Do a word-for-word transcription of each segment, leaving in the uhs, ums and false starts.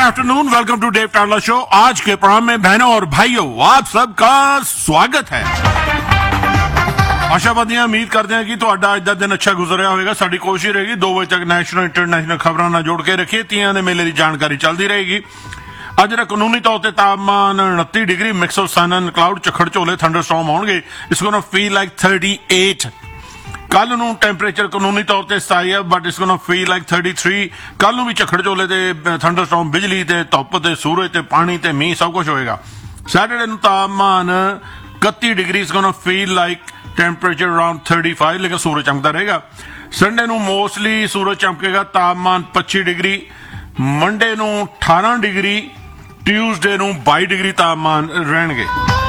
Afternoon, welcome to Dave टावला show. आज के programme में बहनों और भाइयों आप सबका स्वागत है। आशावादी उम्मीद करते हैं कि ਤੁਹਾਡਾ ਅੱਜ ਦਾ ਦਿਨ ਅੱਛਾ ਗੁਜ਼ਰਿਆ ਹੋਵੇਗਾ। ਸਾਡੀ ਕੋਸ਼ਿਸ਼ ਰਹੇਗੀ ਦੋ ਵਜੇ ਤੱਕ ਨੈਸ਼ਨਲ ਇੰਟਰਨੈਸ਼ਨਲ ਖਬਰਾਂ ਨਾਲ ਜੋੜ ਕੇ ਰੱਖੀਏ। ਤੀਆਂ ਦੇ ਮੇਲੇ ਦੀ ਜਾਣਕਾਰੀ ਚੱਲਦੀ ਰਹੇਗੀ। ਅੱਜ ਦਾ ਕਾਨੂੰਨੀ ਤੌਰ ਤੇ ਤਾਪਮਾਨ ਉਨੱਤੀ degree, mix of son and cloud, ਝੱਖੜ ਝੋਲੇ, ਥੰਡਰਸਟਾਰਮ ਹੋਣਗੇ। It's ਗੋਣਾ feel like thirty eight. ਕੱਲ ਨੂੰ ਟੈਂਪਰੇਚਰ ਕਾਨੂੰਨੀ ਤੌਰ ਤੇ ਸਤਾਈ ਹੈ, but it's ਗੋਣਾ feel like thirty three. ਕੱਲ ਨੂੰ ਵੀ ਝੱਖੜ ਝੋਲੇ ਤੇ ਥੰਡਰਸਟਾਰਮ, ਬਿਜਲੀ ਤੇ ਧੁੱਪ ਤੇ ਸੂਰਜ ਤੇ ਪਾਣੀ ਤੇ ਮੀਂਹ ਸਭ ਕੁਝ ਹੋਏਗਾ। ਸੈਟਰਡੇ ਨੂੰ ਤਾਪਮਾਨ ਇਕੱਤੀ degree, it's ਗੋਣਾ feel like temperature around thirty five, लेकिन सूरज चमकता रहेगा। संडे ਨੂੰ मोस्टली सूरज चमकेगा, तापमान पच्ची डिग्री। मंडे ਨੂੰ अठारह डिग्री, ट्यूसडे ਨੂੰ बाई डिग्री तापमान रहणगे।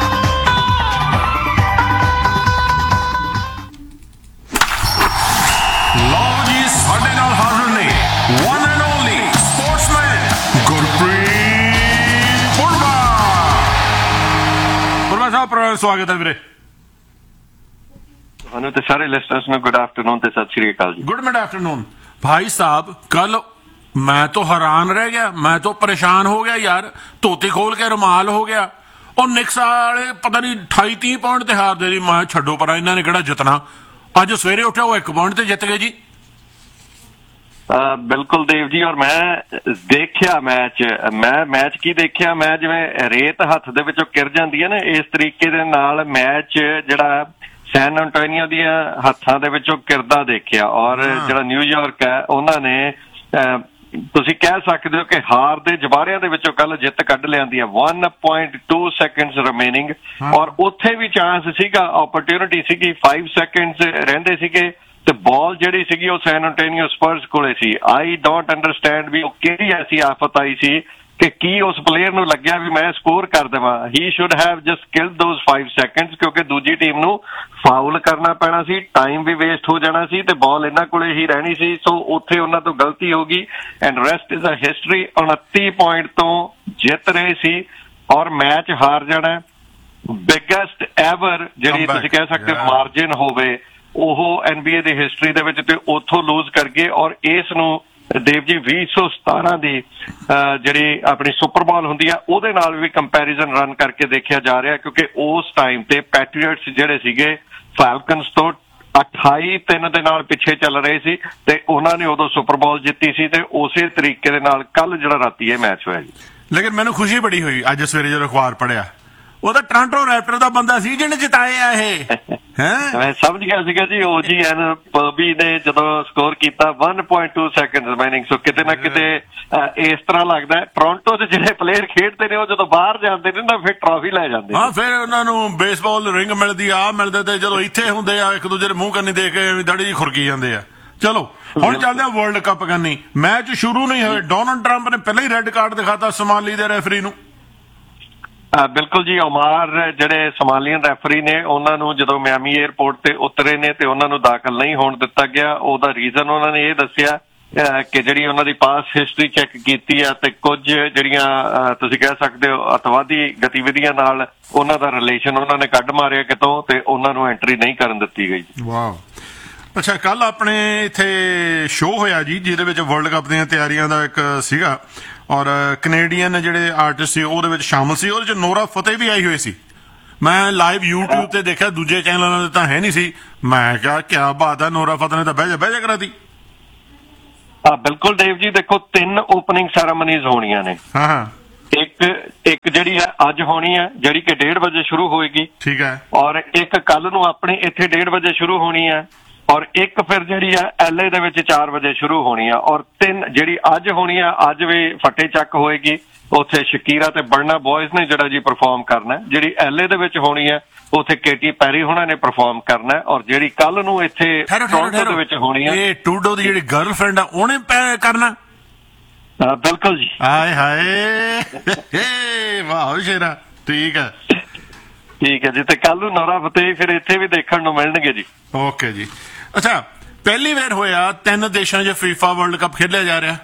लो जी, साडे नाल हाजिर ने one and only sportsman Gurpreet बुढ़वा। बुढ़वा साहब, स्वागत है वीरे। ਤੇ ਸਾਰੇ ਲਿਸਨਰਸ ਨੂੰ ਗੁੱਡ ਆਫਟਰਨੂਨ ਤੇ ਸਤਿ ਸ਼੍ਰੀ ਅਕਾਲ ਜੀ। गुड मिड आफ्टरनून भाई साहब। कल मैं तो हैरान रह गया, मैं तो परेशान हो गया यार। धोती खोल के रुमाल हो गया। और निक्स वाले पता नहीं अठाई तीह पॉइंट ते हार दे रही। मैं छड्डो पर इन्होंने किहड़ा जितना। अज सवेरे उठा वो एक पॉइंट ते जित गए जी। ਬਿਲਕੁਲ ਦੇਵ ਜੀ। ਔਰ ਮੈਂ ਦੇਖਿਆ ਮੈਚ ਮੈਂ ਮੈਚ ਕੀ ਦੇਖਿਆ, ਮੈਂ ਜਿਵੇਂ ਰੇਤ ਹੱਥ ਦੇ ਵਿੱਚੋਂ ਕਿਰ ਜਾਂਦੀ ਹੈ ਨਾ, ਇਸ ਤਰੀਕੇ ਦੇ ਨਾਲ ਮੈਚ ਜਿਹੜਾ ਸੈਨ ਐਂਟੋਨੀਓ ਦੀਆਂ ਹੱਥਾਂ ਦੇ ਵਿੱਚੋਂ ਕਿਰਦਾ ਦੇਖਿਆ। ਔਰ ਜਿਹੜਾ ਨਿਊਯਾਰਕ ਹੈ, ਉਹਨਾਂ ਨੇ ਤੁਸੀਂ ਕਹਿ ਸਕਦੇ ਹੋ ਕਿ ਹਾਰ ਦੇ ਜਵਾਰਿਆਂ ਦੇ ਵਿੱਚੋਂ ਕੱਲ ਜਿੱਤ ਕੱਢ ਲਿਆਂਦੀ ਹੈ। one point two seconds remaining. ਔਰ ਉੱਥੇ ਵੀ ਚਾਂਸ ਸੀਗਾ, ਓਪਰਚੁਨਿਟੀ ਸੀਗੀ, five seconds ਰਹਿੰਦੇ ਸੀਗੇ ਤੇ ਬਾਲ ਜਿਹੜੀ ਸੀਗੀ ਉਹ ਸੈਨ ਐਂਟੋਨੀਓ ਸਪਰਸ ਕੋਲੇ ਸੀ। ਆਈ ਡੋਂਟ ਅੰਡਰਸਟੈਂਡ ਵੀ ਉਹ ਕਿਹੜੀ ਐਸੀ ਆਫਤ ਆਈ ਸੀ ਕਿ ਕੀ ਉਸ ਪਲੇਅਰ ਨੂੰ ਲੱਗਿਆ ਵੀ ਮੈਂ ਸਕੋਰ ਕਰ ਦੇਵਾਂ। ਹੀ should have just killed those five seconds, ਕਿਉਂਕਿ ਦੂਜੀ ਟੀਮ ਨੂੰ ਫਾਉਲ ਕਰਨਾ ਪੈਣਾ ਸੀ, ਟਾਈਮ ਵੀ ਵੇਸਟ ਹੋ ਜਾਣਾ ਸੀ ਤੇ ਬਾਲ ਇਹਨਾਂ ਕੋਲੇ ਹੀ ਰਹਿਣੀ ਸੀ। ਸੋ ਉੱਥੇ ਉਹਨਾਂ ਤੋਂ ਗਲਤੀ ਹੋ ਗਈ and rest is a history. ਉਨੱਤੀ ਪੁਆਇੰਟ ਤੋਂ ਜਿੱਤ ਰਹੇ ਸੀ ਔਰ ਮੈਚ ਹਾਰ ਜਾਣਾ। ਬਿਗੈਸਟ ਐਵਰ ਜਿਹੜੀ ਤੁਸੀਂ ਕਹਿ ਸਕਦੇ ਮਾਰਜਿਨ ਹੋਵੇ ਉਹ N B A the history ਦੇ ਵਿੱਚ, ਤੇ ਉੱਥੋਂ ਲੂਜ਼ ਕਰ ਗਏ। ਔਰ ਇਸ ਨੂੰ ਦੇਵ ਜੀ ਵੀਹ ਸੌ ਸਤਾਰਾਂ ਦੀ ਜਿਹੜੀ ਆਪਣੀ ਸੁਪਰ ਬਾਲ ਹੁੰਦੀ ਆ ਉਹਦੇ ਨਾਲ ਵੀ ਕੰਪੈਰੀਜ਼ਨ ਰਨ ਕਰਕੇ ਦੇਖਿਆ ਜਾ ਰਿਹਾ, ਕਿਉਂਕਿ ਉਸ ਟਾਈਮ ਤੇ ਪੈਟਰੀਅਟਸ ਜਿਹੜੇ ਸੀਗੇ ਫੈਲਕਨਸ ਤੋਂ ਅਠਾਈ ਤਿੰਨ ਦੇ ਨਾਲ ਪਿੱਛੇ ਚੱਲ ਰਹੇ ਸੀ ਤੇ ਉਹਨਾਂ ਨੇ ਉਦੋਂ ਸੁਪਰ ਬਾਲ ਜਿੱਤੀ ਸੀ। ਤੇ ਉਸੇ ਤਰੀਕੇ ਦੇ ਨਾਲ ਕੱਲ ਜਿਹੜਾ ਰਾਤੀ ਇਹ ਮੈਚ ਹੋਇਆ ਜੀ। ਲੇਕਿਨ ਮੈਨੂੰ ਖੁਸ਼ੀ ਬੜੀ ਹੋਈ ਅੱਜ ਸਵੇਰੇ ਜਦੋਂ ਅਖਬਾਰ ਪੜ੍ਹਿਆ, ਉਹ ਤਾਂ ਟੋਰਾਂਟੋ ਰੈਪਟਰ ਦਾ ਬੰਦਾ ਸੀ ਜਿਹਨੇ ਜਿਤਾਏ ਆ ਇਹ। ਮੈਂ ਸਮਝ ਗਿਆ ਸੀਗਾ ਜੀ। ਓ ਜੀ ਐਨ ਪਰਬੀ ਨੇ ਜਦੋਂ ਸਕੋਰ ਕੀਤਾ one point two seconds remaining. ਸੋ ਕਿਤੇ ਨਾ ਕਿਤੇ ਇਸ ਤਰ੍ਹਾਂ ਲੱਗਦਾ ਟੋਰਾਂਟੋ ਦੇ ਜਿਹੜੇ ਪਲੇਅਰ ਖੇਡਦੇ ਨੇ ਉਹ ਜਦੋਂ ਬਾਹਰ ਜਾਂਦੇ ਨੇ ਨਾ ਫਿਰ ਟਰਾਫੀ ਲੈ ਜਾਂਦੇ। ਹਾਂ, ਫਿਰ ਉਹਨਾਂ ਨੂੰ ਬੇਸਬਾਲ ਰਿੰਗ ਮਿਲਦੀ ਆ, ਮਿਲਦੇ ਤੇ ਜਦੋਂ ਇੱਥੇ ਹੁੰਦੇ ਆ ਇੱਕ ਦੂਜੇ ਦੇ ਮੂੰਹ ਕੰਨੀ ਦੇਖ ਕੇ ਦਾੜੀ ਜੀ ਖੁਰਕੀ ਜਾਂਦੇ ਆ। ਚਲੋ ਹੁਣ ਚੱਲਦੇ ਆ ਵਰਲਡ ਕੱਪ ਕੰਨੀ। ਮੈਚ ਸ਼ੁਰੂ ਨਹੀਂ ਹੋਏ, ਡੋਨਾਲਡ ਟਰੰਪ ਨੇ ਪਹਿਲਾਂ ਹੀ ਰੈੱਡ ਕਾਰਡ ਦਿਖਾਤਾ ਸੋਮਾਲੀ ਦੇ ਰੈਫਰੀ ਨੂੰ। ਬਿਲਕੁਲ ਜੀ। ਓਮਾਰ ਜਿਹੜੇ ਸੋਮਾਲੀਅਨ ਰੈਫਰੀ ਨੇ, ਉਹਨਾਂ ਨੂੰ ਜਦੋਂ ਮਿਆਮੀ ਏਅਰਪੋਰਟ ਤੇ ਉਤਰੇ ਨੇ ਤੇ ਉਹਨਾਂ ਨੂੰ ਦਾਖਲ ਨਹੀਂ ਹੋਣ ਦਿੱਤਾ ਗਿਆ। ਉਹਦਾ ਰੀਜ਼ਨ ਉਹਨਾਂ ਨੇ ਇਹ ਦੱਸਿਆ ਕਿ ਜਿਹੜੀ ਉਹਨਾਂ ਦੀ ਪਾਸ ਹਿਸਟਰੀ ਚੈੱਕ ਕੀਤੀ ਆ ਤੇ ਕੁਝ ਜਿਹੜੀਆਂ ਤੁਸੀਂ ਕਹਿ ਸਕਦੇ ਹੋ ਅਤਵਾਦੀ ਗਤੀਵਿਧੀਆਂ ਨਾਲ ਉਹਨਾਂ ਦਾ ਰਿਲੇਸ਼ਨ ਉਹਨਾਂ ਨੇ ਕੱਢ ਮਾਰਿਆ ਕਿਤੋਂ, ਤੇ ਉਹਨਾਂ ਨੂੰ ਐਂਟਰੀ ਨਹੀਂ ਕਰਨ ਦਿੱਤੀ ਗਈ। ਵਾਹ। ਅੱਛਾ, ਕੱਲ ਆਪਣੇ ਇੱਥੇ ਸ਼ੋਅ ਹੋਇਆ ਜੀ ਜਿਹਦੇ ਵਿੱਚ ਵਰਲਡ ਕੱਪ ਦੀਆਂ ਤਿਆਰੀਆਂ ਦਾ ਇੱਕ ਸੀਗਾ ਔਰ ਕੈਨੇਡੀਅਨ ਜਿਹੜੇ ਆਰਟਿਸਟ ਸੀ ਉਹਦੇ ਵਿੱਚ ਸ਼ਾਮਲ ਸੀ। ਉਹਦੇ ਚ ਨੋਰਾ ਫਤਿਹ ਵੀ ਆਈ ਹੋਈ ਸੀ। ਮੈਂ ਲਾਈਵ ਯੂਟਿਊਬ ਤੇ ਦੇਖਿਆ, ਦੂਜੇ ਚੈਨਲਾਂ ਤੇ ਤਾਂ ਹੈ ਨਹੀਂ ਸੀ। ਮੈਂ ਕਿਹਾ ਕਿਆ ਬਾਤ ਹੈ, ਨੋਰਾ ਫਤਿਹ ਨੇ ਤਾਂ ਬਹਿ ਜਾ ਬਹਿ ਜਾ ਕਰਾਤੀ। ਹਾਂ ਬਿਲਕੁਲ ਦੇਵ ਜੀ। ਦੇਖੋ ਤਿੰਨ ਓਪਨਿੰਗ ਸੈਰਾਮਨੀਜ਼ ਹੋਣੀਆਂ ਨੇ। ਹਾਂ ਹਾਂ। ਇੱਕ ਇੱਕ ਜਿਹੜੀ ਹੈ ਅੱਜ ਹੋਣੀ ਹੈ ਜਿਹੜੀ ਕਿ ਡੇਢ ਵਜੇ ਸ਼ੁਰੂ ਹੋਏਗੀ। ਠੀਕ ਹੈ। ਔਰ ਇੱਕ ਕੱਲ ਨੂੰ ਆਪਣੇ ਇੱਥੇ ਡੇਢ ਵਜੇ ਸ਼ੁਰੂ ਹੋਣੀ ਹੈ। ਔਰ ਇੱਕ ਫਿਰ ਜਿਹੜੀ ਆ ਐਲ ਏ ਦੇ ਵਿੱਚ ਚਾਰ ਵਜੇ ਸ਼ੁਰੂ ਹੋਣੀ ਆ। ਔਰ ਤਿੰਨ ਜਿਹੜੀ ਅੱਜ ਹੋਣੀ ਆ, ਅੱਜ ਵੀ ਫੱਟੇ ਚੱਕ ਹੋਏਗੀ। ਉੱਥੇ ਸ਼ਕੀਰਾ ਤੇ ਬਰਨਾ ਬॉयਜ਼ ਨੇ ਜਿਹੜਾ ਜੀ ਪਰਫਾਰਮ ਕਰਨਾ। ਜਿਹੜੀ ਐਲ ਏ ਦੇ ਵਿੱਚ ਹੋਣੀ ਆ ਉੱਥੇ ਕੇਟੀ ਪੈਰੀ ਹੋਣਾ ਨੇ ਪਰਫਾਰਮ ਕਰਨਾ। ਔਰ ਜਿਹੜੀ ਕੱਲ ਨੂੰ ਇੱਥੇ ਟੋਰਾਂਟੋ ਦੇ ਵਿੱਚ ਹੋਣੀ ਆ, ਇਹ ਟੂਡੋ ਦੀ ਜਿਹੜੀ ਗਰਲਫ੍ਰੈਂਡ ਆ ਉਹਨੇ ਕਰਨਾ। ਬਿਲਕੁਲ ਜੀ। ਹਾਏ ਹਾਏ, ਵਾਹ ਸ਼ੇਰਾ। ਠੀਕ ਹੈ ਠੀਕ ਹੈ ਜੀ। ਤੇ ਕੱਲ ਨੂੰ ਨੋਰਾ ਫਤਿਹ ਫਿਰ ਇੱਥੇ ਵੀ ਦੇਖਣ ਨੂੰ ਮਿਲਣਗੇ ਜੀ। ਓਕੇ ਜੀ। ਅੱਛਾ, ਪਹਿਲੀ ਵਾਰ ਹੋਇਆ ਤਿੰਨ ਦੇਸ਼ਾਂ 'ਚ ਫੀਫਾ ਵਰਲਡ ਕੱਪ ਖੇਡਿਆ ਜਾ ਰਿਹਾ।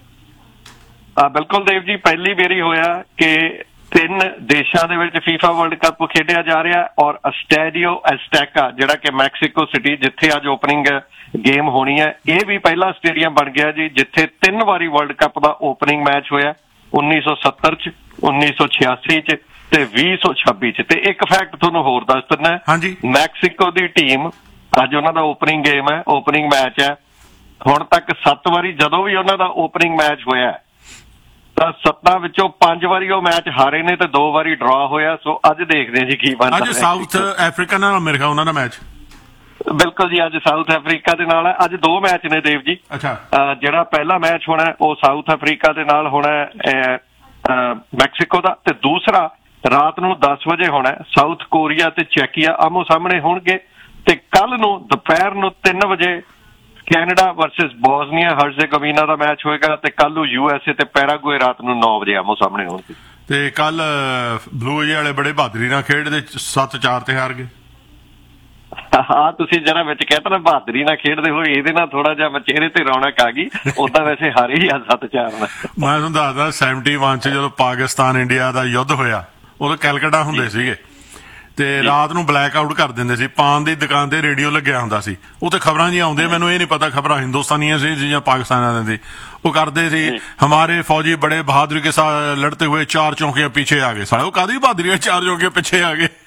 ਆ ਬਿਲਕੁਲ ਦੇਵ ਜੀ, ਪਹਿਲੀ ਵਾਰੀ ਹੋਇਆ ਕਿ ਤਿੰਨ ਦੇਸ਼ਾਂ ਦੇ ਵਿੱਚ ਫੀਫਾ ਵਰਲਡ ਕੱਪ ਖੇਡਿਆ ਜਾ ਰਿਹਾ। ਔਰ ਸਟੇਡੀਓ ਐਸਟੈਕਾ ਜਿਹੜਾ ਕਿ ਮੈਕਸੀਕੋ ਸਿਟੀ ਜਿੱਥੇ ਅੱਜ ਓਪਨਿੰਗ ਗੇਮ ਹੋਣੀ ਹੈ, ਇਹ ਵੀ ਪਹਿਲਾ ਸਟੇਡੀਅਮ ਬਣ ਗਿਆ ਜੀ ਜਿੱਥੇ ਤਿੰਨ ਵਾਰੀ ਵਰਲਡ ਕੱਪ ਦਾ ਓਪਨਿੰਗ ਮੈਚ ਹੋਇਆ। ਉੱਨੀ ਸੌ ਸੱਤਰ ਚ, ਉੱਨੀ ਸੌ ਛਿਆਸੀ ਚ ਤੇ ਵੀਹ ਸੌ ਛੱਬੀ ਚ। ਤੇ ਇੱਕ ਫੈਕਟ ਤੁਹਾਨੂੰ ਹੋਰ ਦੱਸ ਦਿੰਦਾ, ਹਾਂਜੀ, ਮੈਕਸੀਕੋ ਦੀ ਟੀਮ ਅੱਜ ਉਹਨਾਂ ਦਾ ਓਪਨਿੰਗ ਗੇਮ ਹੈ, ਓਪਨਿੰਗ ਮੈਚ ਹੈ। ਹੁਣ ਤੱਕ ਸੱਤ ਵਾਰੀ ਜਦੋਂ ਵੀ ਉਹਨਾਂ ਦਾ ਓਪਨਿੰਗ ਮੈਚ ਹੋਇਆ ਤਾਂ ਸੱਤਾਂ ਵਿੱਚੋਂ ਪੰਜ ਵਾਰੀ ਉਹ ਮੈਚ ਹਾਰੇ ਨੇ ਤੇ ਦੋ ਵਾਰੀ ਡਰਾ ਹੋਇਆ। ਸੋ ਅੱਜ ਦੇਖਦੇ ਹਾਂ ਜੀ ਕੀ ਬਣਦਾ। ਅੱਜ ਸਾਊਥ ਅਫਰੀਕਾ ਨਾਲ ਮੇਰੇ ਖਿਆਲ ਉਹਨਾਂ ਦਾ ਮੈਚ। ਬਿਲਕੁਲ ਜੀ, ਅੱਜ ਸਾਊਥ ਅਫਰੀਕਾ ਦੇ ਨਾਲ ਹੈ। ਅੱਜ ਦੋ ਮੈਚ ਨੇ ਦੇਵ ਜੀ। ਅੱਛਾ, ਜਿਹੜਾ ਪਹਿਲਾ ਮੈਚ ਹੋਣਾ ਉਹ ਸਾਊਥ ਅਫਰੀਕਾ ਦੇ ਨਾਲ ਹੋਣਾ ਮੈਕਸੀਕੋ ਦਾ, ਤੇ ਦੂਸਰਾ ਰਾਤ ਨੂੰ ਦਸ ਵਜੇ ਹੋਣਾ ਸਾਊਥ ਕੋਰੀਆ ਤੇ ਚੈਕੀਆ ਆਮੋ ਸਾਹਮਣੇ ਹੋਣਗੇ। ਤੇ ਕੱਲ ਨੂੰ ਦੁਪਹਿਰ ਨੂੰ ਤਿੰਨ ਵਜੇ ਕੈਨੇਡਾ ਵਰਸਸ ਬੋਸਨੀਆ ਹਰਜ਼ੇਗੋਵੀਨਾ ਦਾ ਮੈਚ ਹੋਏਗਾ ਤੇ ਕੱਲ ਨੂੰ ਯੂ ਐਸ ਏ ਤੇ ਪੈਰਾਗੁਏ ਰਾਤ ਨੂੰ ਨੌ ਵਜੇ ਆਮੋ ਸਾਹਮਣੇ ਹੋਣਗੇ। ਤੇ ਕੱਲ ਬਲੂ ਜੇ ਵਾਲੇ ਬੜੇ ਬਹਾਦਰੀ ਨਾਲ ਖੇਡਦੇ ਸੱਤ ਚਾਰ ਤੇ ਹਾਰ ਗਏ। ਹਾਂ, ਤੁਸੀਂ ਜਰਾ ਵਿੱਚ ਕਹਿਤਾ ਨਾ ਬਹਾਦਰੀ ਨਾਲ ਖੇਡਦੇ ਹੋਏ, ਇਹਦੇ ਨਾਲ ਥੋੜਾ ਜਿਹਾ ਚਿਹਰੇ ਤੇ ਰੌਣਕ ਆ ਗਈ। ਉਦਾਂ ਵੈਸੇ ਹਾਰੇ ਹੀ ਆ ਸੱਤ ਚਾਰ ਨਾਲ। ਮੈਂ ਤੁਹਾਨੂੰ ਦੱਸਦਾ ਸੈਵਨਟੀ ਵਨ ਚ ਜਦੋਂ ਪਾਕਿਸਤਾਨ ਇੰਡੀਆ ਦਾ ਯੁੱਧ ਹੋਇਆ ਉਦੋਂ ਕੈਲਕਟਾ ਹੁੰਦੇ ਸੀਗੇ ਤੇ ਰਾਤ ਨੂੰ ਬਲੈਕ ਆਊਟ ਕਰ ਦਿੰਦੇ ਸੀ। ਪਾਨ ਦੀ ਦੁਕਾਨ ਤੇ ਰੇਡੀਓ ਲੱਗਿਆ ਹੁੰਦਾ ਸੀ, ਉਹ ਤੇ ਖਬਰਾਂ ਜੀ ਆਉਂਦੇ, ਮੈਨੂੰ ਇਹ ਨਹੀਂ ਪਤਾ ਖਬਰਾਂ ਹਿੰਦੁਸਤਾਨੀਆਂ ਸੀ ਜਾਂ ਪਾਕਿਸਤਾਨਾਂ ਦੀ। ਉਹ ਕਰਦੇ ਸੀ ਹਮਾਰੇ ਫੌਜੀ ਬੜੇ ਬਹਾਦਰੀ ਕੇ ਸਾथ ਲੜते हुए चार चौकियां पीछे आ गए। साले ਉਹ ਕਾਹਦੀ ਬਹਾਦਰੀ ਹੈ, ਚਾਰ ਚੌਕੀਆਂ ਪਿੱਛੇ ਆ ਗਏ।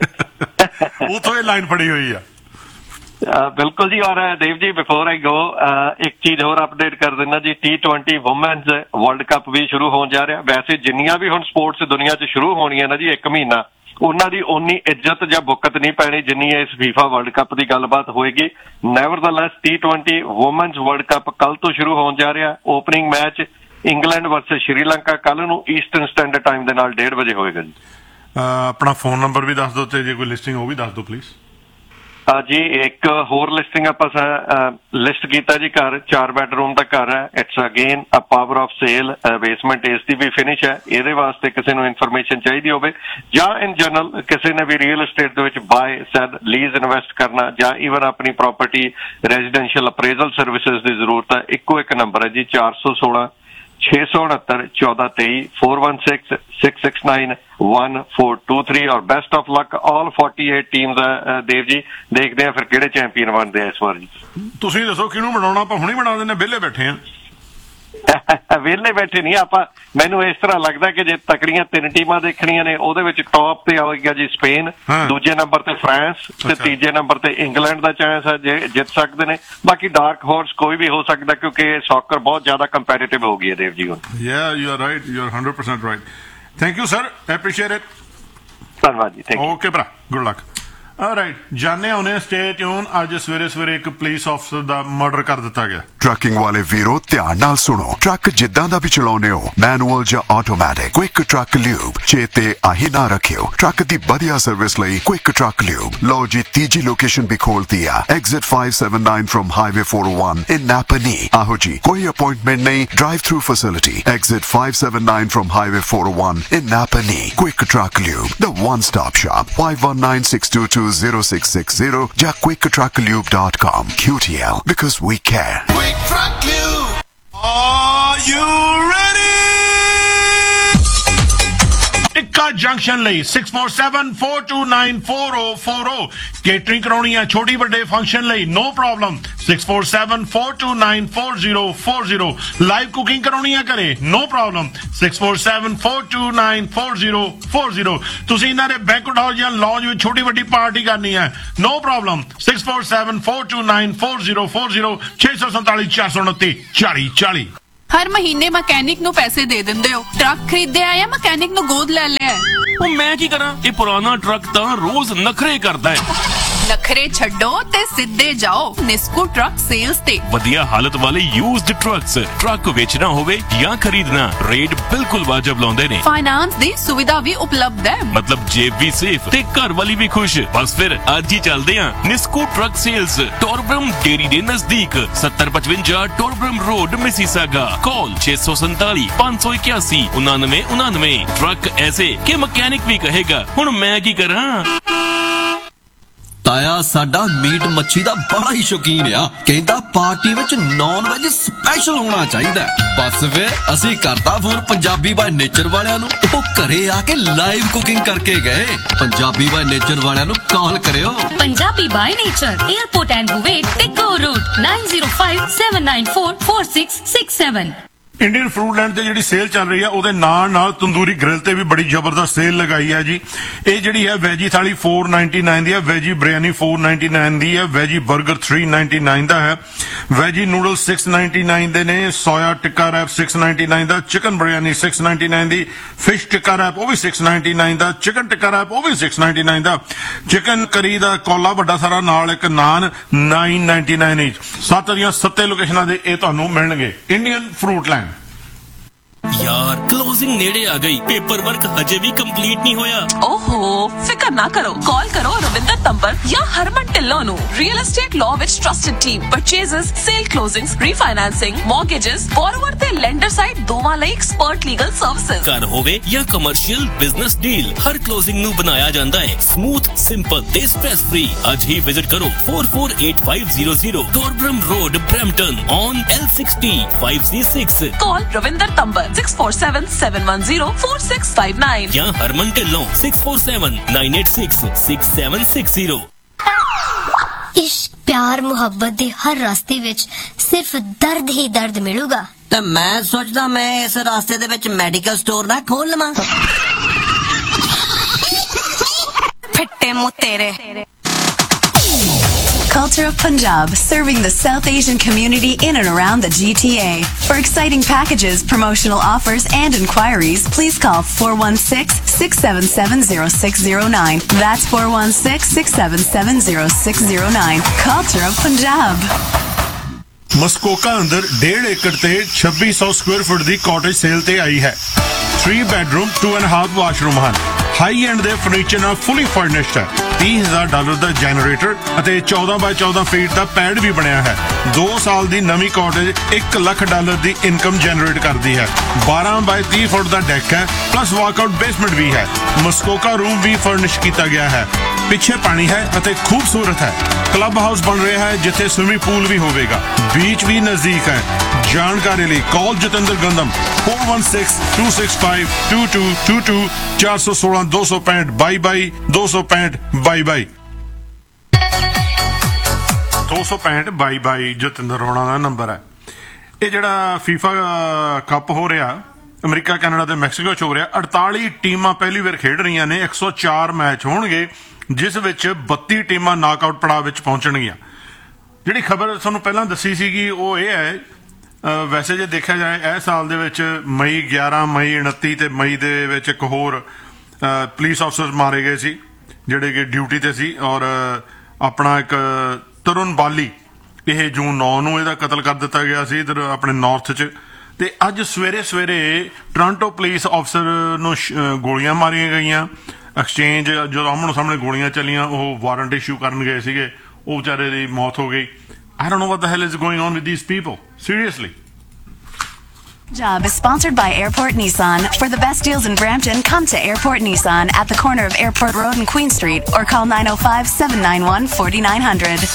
ਉਥੋਂ ਇਹ ਲਾਈਨ ਫੜੀ ਹੋਈ ਆ। ਬਿਲਕੁਲ ਜੀ। ਔਰ ਦੇਵ ਜੀ ਬਿਫੋਰ ਆਈ ਗੋ ਇੱਕ ਚੀਜ਼ ਹੋਰ ਅਪਡੇਟ ਕਰ ਦਿੰਦਾ ਜੀ, T twenty women's world cup ਵੀ ਸ਼ੁਰੂ ਹੋਣ ਜਾ ਰਿਹਾ। ਵੈਸੇ ਜਿੰਨੀਆਂ ਵੀ ਹੁਣ ਸਪੋਰਟਸ ਦੁਨੀਆ 'ਚ ਸ਼ੁਰੂ ਹੋਣੀਆਂ ਨਾ ਜੀ ਇੱਕ ਮਹੀਨਾ, ਉਹਨਾਂ ਦੀ ਓਨੀ ਇੱਜ਼ਤ ਜਾਂ ਬੁੱਕਤ ਨਹੀਂ ਪੈਣੀ ਜਿੰਨੀ ਇਸ ਫੀਫਾ ਵਰਲਡ ਕੱਪ ਦੀ ਗੱਲਬਾਤ ਹੋਏਗੀ। ਨੈਵਰਦਲੈਸ T twenty women's world cup ਕੱਲ ਤੋਂ ਸ਼ੁਰੂ ਹੋਣ ਜਾ ਰਿਹਾ। Opening match England versus Sri Lanka ਕੱਲ ਨੂੰ ਈਸਟਰਨ ਸਟੈਂਡਰਡ ਟਾਈਮ ਦੇ ਨਾਲ ਡੇਢ ਵਜੇ ਹੋਏਗਾ ਜੀ। ਆਪਣਾ ਫੋਨ ਨੰਬਰ ਵੀ ਦੱਸ ਦਿਓ ਤੇ ਜੇ ਕੋਈ ਲਿਸਟਿੰਗ ਉਹ ਵੀ ਦੱਸ ਦਿਓ ਪਲੀਜ਼। ਜੀ ਇੱਕ ਹੋਰ ਲਿਸਟਿੰਗ ਆਪਾਂ ਲਿਸਟ ਕੀਤਾ ਜੀ, ਘਰ ਚਾਰ ਬੈਡਰੂਮ ਦਾ ਘਰ ਹੈ। It's again a power of sale, basement ਏਸ ਦੀ ਵੀ ਫਿਨਿਸ਼ ਹੈ। ਇਹਦੇ ਵਾਸਤੇ ਕਿਸੇ ਨੂੰ ਇਨਫੋਰਮੇਸ਼ਨ ਚਾਹੀਦੀ ਹੋਵੇ ਜਾਂ ਇਨ ਜਨਰਲ ਕਿਸੇ ਨੇ ਵੀ ਰੀਅਲ ਐਸਟੇਟ ਦੇ ਵਿੱਚ ਬਾਏ ਸੈਲ ਲੀਜ਼ ਇਨਵੈਸਟ ਕਰਨਾ ਜਾਂ ਈਵਨ ਆਪਣੀ ਪ੍ਰਾਪਰਟੀ ਰੈਜ਼ੀਡੈਂਸ਼ੀਅਲ ਅਪਰੇਜ਼ਲ ਸਰਵਿਸਿਜ਼ ਦੀ ਜ਼ਰੂਰਤ ਹੈ, ਇੱਕੋ ਇੱਕ ਨੰਬਰ ਹੈ ਜੀ ਚਾਰ ਸੌ ਸੋਲਾਂ ਛੇ ਸੌ ਉਨਹੱਤਰ ਚੌਦਾਂ ਤੇਈ four one six six six nine one four two three। ਔਰ best of luck all forty-eight teams ਹੈ ਦੇਵ ਜੀ। ਦੇਖਦੇ ਆ ਫਿਰ ਕਿਹੜੇ ਚੈਂਪੀਅਨ ਬਣਦੇ ਆ ਇਸ ਵਾਰ ਜੀ। ਤੁਸੀਂ ਦੱਸੋ ਕਿਹਨੂੰ ਬਣਾਉਣਾ, ਆਪਾਂ ਹੁਣੇ ਬਣਾ ਦਿੰਦੇ, ਵਿਹਲੇ ਬੈਠੇ ਆ। ਵਿਹਲੇ ਬੈਠੇ ਨਹੀਂ ਆਪਾਂ, ਮੈਨੂੰ ਇਸ ਤਰ੍ਹਾਂ ਲੱਗਦਾ ਕਿ ਜੇ ਤਕੜੀਆਂ ਤਿੰਨ ਟੀਮਾਂ ਦੇਖਣੀਆਂ ਨੇ ਉਹਦੇ ਵਿੱਚ ਟੌਪ ਤੇ ਆਏਗਾ ਜੀ ਸਪੇਨ, ਦੂਜੇ ਨੰਬਰ ਤੇ ਫਰਾਂਸ ਤੇ ਤੀਜੇ ਨੰਬਰ ਤੇ ਇੰਗਲੈਂਡ ਦਾ ਚਾਂਸ ਹੈ ਜੇ ਜਿੱਤ ਸਕਦੇ ਨੇ। ਬਾਕੀ ਡਾਰਕ ਹਾਰਸ ਕੋਈ ਵੀ ਹੋ ਸਕਦਾ ਕਿਉਂਕਿ ਸੌਕਰ ਬਹੁਤ ਜ਼ਿਆਦਾ ਕੰਪੈਟੀਟਿਵ ਹੋ ਗਈ ਹੈ ਦੇਵ ਜੀ ਹੁਣ। ਯਾ you are right, you are one hundred percent right. Thank you sir, appreciate it. ਧੰਨਵਾਦ ਜੀ, ਥੈਂਕ ਯੂ। ਓਕੇ ਭਰਾ, ਗੁੱਡ ਲੱਕ। ਰਾਈਟ, ਜਾਣੇ ਆਉਣੇ ਸਟੇ ਟਿਊਨ। ਅੱਜ ਸਵੇਰੇ ਸਵੇਰੇ ਇੱਕ ਪੁਲਿਸ ਅਫਸਰ ਦਾ ਮਰਡਰ ਕਰ ਦਿੱਤਾ ਗਿਆ। ਟਰੱਕਿੰਗ ਵਾਲੇ ਵੀਰੋ ਧਿਆਨ ਨਾਲ ਸੁਣੋ, ਟਰੱਕ ਜਿੱਦਾਂ ਦਾ ਵੀ ਚਲਾਉਨੇ ਹੋ, ਮੈਨੂਅਲ ਜਾਂ ਆਟੋਮੈਟਿਕ, ਕੁਇਕ ਟਰੱਕ ਲਿਊਬ ਚੇਤੇ ਆਹੀ ਨਾ ਰੱਖਿਓ। ਟਰੱਕ ਦੀ ਵਧੀਆ ਸਰਵਿਸ ਲਈ ਕੁਇਕ ਟਰੱਕ ਲਿਊਬ ਲਓ ਜੀ। ਤੀਜੀ ਲੋਕੇਸ਼ਨ ਵੀ ਖੋਲਤੀ ਆ, exit five seven nine from highway four oh one in Napa Knee। ਆਹੋ ਜੀ, ਕੋਈ ਅਪਾਇੰਟਮੈਂਟ ਨਹੀਂ, drive through facility, exit five seven nine from highway four oh one in Napa Knee। Quick truck lube, the one stop shop, five one nine six two two zero six six zero ਜਾਂ quick truck lube dot com। Q T L, because we care। Quick Truck Lube, are you ready? Tikka junction ਲਈ six four seven four two nine four oh four oh। Catering ਕਰਾਉਣੀ ਆ ਛੋਟੀ ਵੱਡੇ function ਲਈ, no problem, six four seven four two nine four oh four oh। Live cooking ਕਰਾਉਣੀ ਆ ਘਰੇ, no problem, six four seven four two nine four oh four oh। ਤੁਸੀਂ ਇਹਨਾਂ ਦੇ ਬੈਂਕੁਏਟ ਹਾਲ ਜਾਂ ਲੌਂਜ ਵਿੱਚ ਛੋਟੀ ਵੱਡੀ ਪਾਰਟੀ ਕਰਨੀ ਹੈ, no problem, six four seven four two nine four oh four oh ਛੇ ਸੌ ਸੰਤਾਲੀ ਚਾਰ ਸੌ ਉਨੱਤੀ ਚਾਲੀ ਚਾਲੀ। ਹਰ ਮਹੀਨੇ ਮਕੈਨਿਕ ਨੂੰ ਪੈਸੇ ਦੇ ਦਿੰਦੇ ਹੋ, ਟਰੱਕ ਖਰੀਦਿਆ ਜਾਂ ਮਕੈਨਿਕ ਨੂੰ ਗੋਦ ਲੈ ਲਿਆ। ਉਹ ਮੈਂ ਕੀ ਕਰਾਂ, ਇਹ ਪੁਰਾਣਾ ਟਰੱਕ ਤਾਂ ਰੋਜ਼ ਨਖਰੇ ਕਰਦਾ ਹੈ। ਨਖਰੇ ਛੱਡੋ ਤੇ ਸਿੱਧੇ ਜਾਓ ਨਿਸਕੂ ਟਰੱਕ ਸੇਲਸ ਤੇ। ਵਧੀਆ ਹਾਲਤ ਵਾਲੇ ਯੂਜ਼ਡ ਟਰੱਕਸ, ਟਰੱਕ ਵੇਚਣਾ ਹੋਵੇ ਜਾਂ ਖਰੀਦਣਾ, ਰੇਟ ਬਿਲਕੁਲ ਵਾਜਬ ਲਾਉਂਦੇ ਨੇ। ਫਾਈਨਾਂਸ ਦੀ ਸੁਵਿਧਾ ਵੀ ਉਪਲਬਧ ਹੈ, ਮਤਲਬ ਜੇਬ ਵੀ ਸੇਫ ਤੇ ਘਰ ਵਾਲੀ ਵੀ ਖੁਸ਼। ਬਸ ਫਿਰ ਅੱਜ ਹੀ ਚੱਲਦੇ ਆਂ ਨਿਸਕੂ ਟਰੱਕ ਸੇਲਸ, ਟੋਰਬਰਮ ਡੇਰੀ ਦੇ ਨਜ਼ਦੀਕ, ਸੱਤਰ ਪਚਵੰਜਾ ਟੋਰਬਰਮ ਰੋਡ, ਮਿਸੀਸਾਗਾ। ਕਾਲ ਛੇ ਸੌ ਸੰਤਾਲੀ ਪੰਜ ਸੌ ਇਕਿਆਸੀ ਉਨਾਨਵੇਂ ਉਨਾਨਵੇਂ। ਟਰੱਕ ਐਸੇ ਕਿ ਮਕੈਨਿਕ ਵੀ ਕਹੇਗਾ ਹੁਣ ਮੈਂ ਕੀ ਕਰਾਂ। ਤਾਇਆ ਸਾਡਾ ਮੀਟ ਮੱਛੀ ਦਾ ਬੜਾ ਹੀ ਸ਼ੌਕੀਨ ਆ, ਕਹਿੰਦਾ ਪਾਰਟੀ ਵਿੱਚ ਨੌਨ ਵੈਜ ਸਪੈਸ਼ਲ ਹੋਣਾ ਚਾਹੀਦਾ। ਬਸ ਵੇ ਅਸੀਂ ਕਰਤਾ ਫੋਨ ਪੰਜਾਬੀ ਬਾਈ ਨੇਚਰ ਵਾਲਿਆਂ ਨੂੰ, ਉਹ ਘਰੇ ਆ ਕੇ ਲਾਈਵ ਕੁਕਿੰਗ ਕਰਕੇ ਗਏ। ਪੰਜਾਬੀ ਬਾਈ ਨੇਚਰ ਵਾਲਿਆਂ ਨੂੰ ਕਾਲ ਕਰਿਓ। Punjabi by nature, airport and ਬੂਵੇਟ ਤੇ ਗੋ route nine zero five seven nine four four six six seven। Indian fruit land ਤੇ ਜਿਹੜੀ ਸੇਲ ਚੱਲ ਰਹੀ ਹੈ ਉਹਦੇ ਨਾਲ ਨਾਲ ਤੰਦੂਰੀ ਗ੍ਰਿਲ ਤੇ ਵੀ ਬੜੀ ਜ਼ਬਰਦਸਤ ਸੇਲ ਲਗਾਈ ਹੈ ਜੀ। ਇਹ ਜਿਹੜੀ ਹੈ ਵੈਜੀ ਥਾਲੀ four ninety-nine ਦੀ ਹੈ, ਵੈਜੀ ਬਿਰਿਆਨੀ four ninety-nine ਦੀ ਹੈ, ਵੈਜੀ 버ਗਰ three ninety-nine ਦਾ ਹੈ, ਵੈਜੀ ਨੂਡਲ six ninety-nine ਦੇ ਨੇ, ਸੋਇਆ ਟਿੱਕਾ ਰੈਪ six ninety-nine ਦਾ, ਚਿਕਨ ਬਿਰਿਆਨੀ six ninety-nine ਦੀ, ਫਿਸ਼ ਟਿੱਕਾ ਰੈਪ ਉਹ ਵੀ six ninety-nine ਦਾ, ਚਿਕਨ ਟਿੱਕਾ ਰੈਪ ਉਹ ਵੀ six ninety-nine ਦਾ, ਚਿਕਨ ਕਰੀ ਦਾ ਕੌਲਾ ਵੱਡਾ ਸਾਰਾ ਨਾਲ ਇੱਕ ਨਾਨ nine ninety-nine each। ਸੱਤ ਦੀਆਂ ਸੱਤੇ ਲੋਕੇਸ਼ਨਾਂ ਦੇ ਇਹ ਤੁਹਾਨੂੰ ਮਿਲਣਗੇ ਇੰਡੀਅਨ ਫਰੂਟ ਲੈਂਡ। यार क्लोजिंग नेड़े आ गई, पेपर वर्क हजे भी कंप्लीट नहीं होया। ओहो फिकर ना करो, कॉल करो रविंदर तंबर या हरमन ढिल्लों नु। Real estate law which trusted team, purchases, cell closings, refinancing, mortgages, borrower ते लेंडर साइड दोवां लई एक्सपर्ट लीगल सर्विसेज। घर होवे या कमर्शियल बिजनेस डील, हर क्लोजिंग नु बनाया जांदा है स्मूथ, सिंपल ते स्ट्रेस फ्री। आज ही विजिट करो four four eight five zero zero टॉरब्रम road, Brampton on L sixty five C six। Call Ravinder तंबर six four seven seven one zero four six five nine या Harman Dhillon six four seven nine eight six six seven six zero। इश्क प्यार मुहब्बत दे हर रास्ते विच सिर्फ दर्द ही दर्द मिलूगा। ते मैं सोचदा मैं इस रास्ते दे विच मेडिकल स्टोर ना खोल लवां। फिट्टे मुंह तेरे। Culture of Punjab, serving the South Asian community in and around the G T A. For exciting packages, promotional offers and inquiries, please call four one six six seven seven zero six zero nine. That's four one six six seven seven zero six zero nine. Culture of Punjab. ਮਸਕੋਕਾ ਅੰਦਰ डेढ़ एकड़ ਤੇ ਛੱਬੀ ਸੌ square foot ਦੀ cottage sale ਤੇ ਆਈ ਹੈ। three bedroom two and a half washroom ਹਨ। High end ਦੇ ਫਰਨੀਚਰ ਨਾਲ ਫੁੱਲੀ ਫਰਨਿਸ਼ਡ ਹੈ। तीस हज़ार ਡਾਲਰ ਦਾ ਜਨਰੇਟਰ ਅਤੇ ਚੌਦਾਂ ਬਾਈ ਚੌਦਾਂ ਫੀਟ ਦਾ ਪੈਡ ਵੀ ਬਣਿਆ ਹੈ। ਦੋ ਸਾਲ ਦੀ ਨਵੀਂ ਕਾਟੇਜ ਇੱਕ ਲੱਖ ਡਾਲਰ ਦੀ ਇਨਕਮ ਜਨਰੇਟ ਕਰਦੀ ਹੈ। ਬਾਰਾਂ ਬਾਈ ਤੀਹ ਫੁੱਟ ਦਾ ਡੈਕ ਹੈ, ਪਲੱਸ ਵਾਕਆਊਟ ਬੇਸਮੈਂਟ ਵੀ ਹੈ। ਮਸਕੋਕਾ ਰੂਮ ਵੀ ਫਰਨਿਸ਼ ਕੀਤਾ ਗਿਆ ਹੈ। ਪਿੱਛੇ ਪਾਣੀ ਹੈ ਅਤੇ ਖੂਬਸੂਰਤ ਹੈ। ਕਲੱਬ ਹਾਊਸ ਬਣ ਰਿਹਾ ਹੈ ਜਿੱਥੇ ਸਵਿਮਿੰਗ ਪੂਲ ਵੀ ਹੋਵੇਗਾ। ਬੀਚ ਵੀ ਨਜ਼ਦੀਕ ਹੈ। ਜਾਣਕਾਰੀ ਲਈ ਕਾਲ Jatinder ਗੰਦਮ four one six two six five two two two two ਚਾਰ ਸੌ ਸੋਲਾਂ ਦੋ ਸੌ ਪੈਂਹਠ ਬਾਈ ਬਾਈ ਦੋ ਸੌ ਪੈਂਹਠ ਬਾਈ ਬਾਈ ਦੋ ਸੌ ਪੈਂਹਠ ਬਾਈ ਬਾਈ ਜਤਿੰਦਰ ਰੋਣਾ ਦਾ ਨੰਬਰ ਹੈ। ਇਹ ਜਿਹੜਾ ਫੀਫਾ ਕੱਪ ਹੋ ਰਿਹਾ ਅਮਰੀਕਾ, ਕੈਨੇਡਾ ਤੇ ਮੈਕਸੀਕੋ 'ਚ ਹੋ ਰਿਹਾ, ਅੜਤਾਲੀ ਟੀਮਾਂ ਪਹਿਲੀ ਵਾਰ ਖੇਡ ਰਹੀਆਂ ਨੇ। ਇੱਕ ਸੌ ਚਾਰ ਮੈਚ ਹੋਣਗੇ ਜਿਸ ਵਿੱਚ ਬੱਤੀ ਟੀਮਾਂ ਨਾਕਆਊਟ ਪੜਾਅ ਵਿੱਚ ਪਹੁੰਚਣਗੀਆਂ। ਜਿਹੜੀ ਖਬਰ ਤੁਹਾਨੂੰ ਪਹਿਲਾਂ ਦੱਸੀ ਸੀਗੀ ਉਹ ਇਹ ਹੈ, ਵੈਸੇ ਜੇ ਦੇਖਿਆ ਜਾਏ ਇਹ ਸਾਲ ਦੇ ਵਿੱਚ ਮਈ ਗਿਆਰਾਂ ਮਈ ਉਨੱਤੀ ਤੇ ਮਈ ਦੇ ਵਿੱਚ ਇੱਕ ਹੋਰ ਪੁਲਿਸ ਅਫਸਰ ਮਾਰੇ ਗਏ ਸੀ ਜਿਹੜੇ ਕਿ ਡਿਊਟੀ ਤੇ ਸੀ। ਔਰ ਆਪਣਾ ਇੱਕ ਤਰੁਣ ਬਾਲੀ, ਇਹ ਜੂਨ ਨੌ ਨੂੰ ਇਹਦਾ ਕਤਲ ਕਰ ਦਿੱਤਾ ਗਿਆ ਸੀ ਇਧਰ ਆਪਣੇ ਨਾਰਥ 'ਚ। ਤੇ ਅੱਜ ਸਵੇਰੇ ਸਵੇਰੇ ਟੋਰਾਂਟੋ ਪੁਲਿਸ ਅਫਸਰ ਨੂੰ ਗੋਲੀਆਂ ਮਾਰੀਆਂ ਗਈਆਂ। ਐਕਸਚੇਂਜ ਜਦੋਂ ਆਮਣੋ ਸਾਹਮਣੇ ਗੋਲੀਆਂ ਚੱਲੀਆਂ, ਉਹ ਵਾਰੰਟ ਇਸ਼ੂ ਕਰਨ ਗਏ ਸੀਗੇ, ਉਹ ਵਿਚਾਰੇ ਦੀ ਮੌਤ ਹੋ ਗਈ। I don't know what the hell is going on with these people. Seriously. Job is sponsored by Airport Nissan. For the best deals in Brampton, come to Airport Nissan at the corner of Airport Road and Queen Street, or call nine oh five seven nine one four nine zero zero.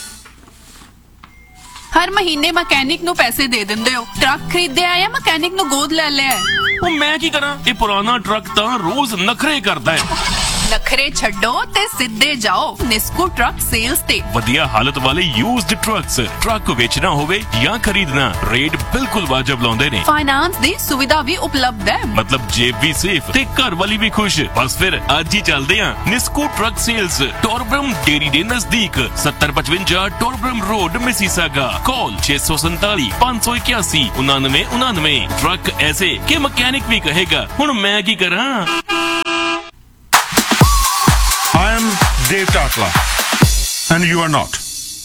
ਹਰ ਮਹੀਨੇ mechanic ਨੂੰ ਪੈਸੇ ਦੇ ਦਿੰਦੇ ਹੋ। Truck ਖਰੀਦਿਆ ਜਾਂ mechanic ਨੂੰ ਗੋਦ ਲੈ ਲਿਆ? ਉਹ ਮੈਂ ਕੀ ਕਰਾਂ, ਇਹ ਪੁਰਾਣਾ ਟਰੱਕ ਤਾਂ ਰੋਜ਼ ਨਖਰੇ ਕਰਦਾ ਹੈ। ਨਖਰੇ ਛੱਡੋ ਤੇ ਸਿੱਧੇ ਜਾਓ ਨਿਸਕੂ ਟਰੱਕ ਸੇਲਸ ਤੇ। ਵਧੀਆ ਹਾਲਤ ਵਾਲੇ ਯੂਜ਼ਡ ਟਰੱਕਸ, ਟਰੱਕ ਵੇਚਣਾ ਹੋਵੇ ਜਾਂ ਖਰੀਦਣਾ, ਰੇਟ ਬਿਲਕੁਲ ਵਾਜਬ ਲਾਉਂਦੇ ਨੇ। ਫਾਈਨਾਂਸ ਦੀ ਸੁਵਿਧਾ ਵੀ ਉਪਲਬਧ ਹੈ, ਮਤਲਬ ਜੇਬ ਵੀ ਸੇਫ ਤੇ ਘਰ ਵਾਲੀ ਵੀ ਖੁਸ਼। ਬਸ ਫਿਰ ਅੱਜ ਹੀ ਚੱਲਦੇ ਆਂ ਨਿਸਕੂ ਟਰੱਕ ਸੇਲਸ, ਟੋਰਬਰਮ ਡੇਰੀ ਦੇ ਨਜ਼ਦੀਕ, ਸੱਤਰ ਪਚਵੰਜਾ ਟੋਰਬਰਮ ਰੋਡ, ਮਿਸੀਸਾਗਾ। ਕਾਲ ਛੇ ਸੌ ਸੰਤਾਲੀ ਪੰਜ ਸੌ ਇਕਿਆਸੀ ਉਨਾਨਵੇਂ ਉਨਾਨਵੇਂ। ਟਰੱਕ ਐਸੇ ਕਿ ਮਕੈਨਿਕ ਵੀ ਕਹੇਗਾ ਹੁਣ ਮੈਂ ਕੀ ਕਰਾਂ। I am Dave Tatla and you are not.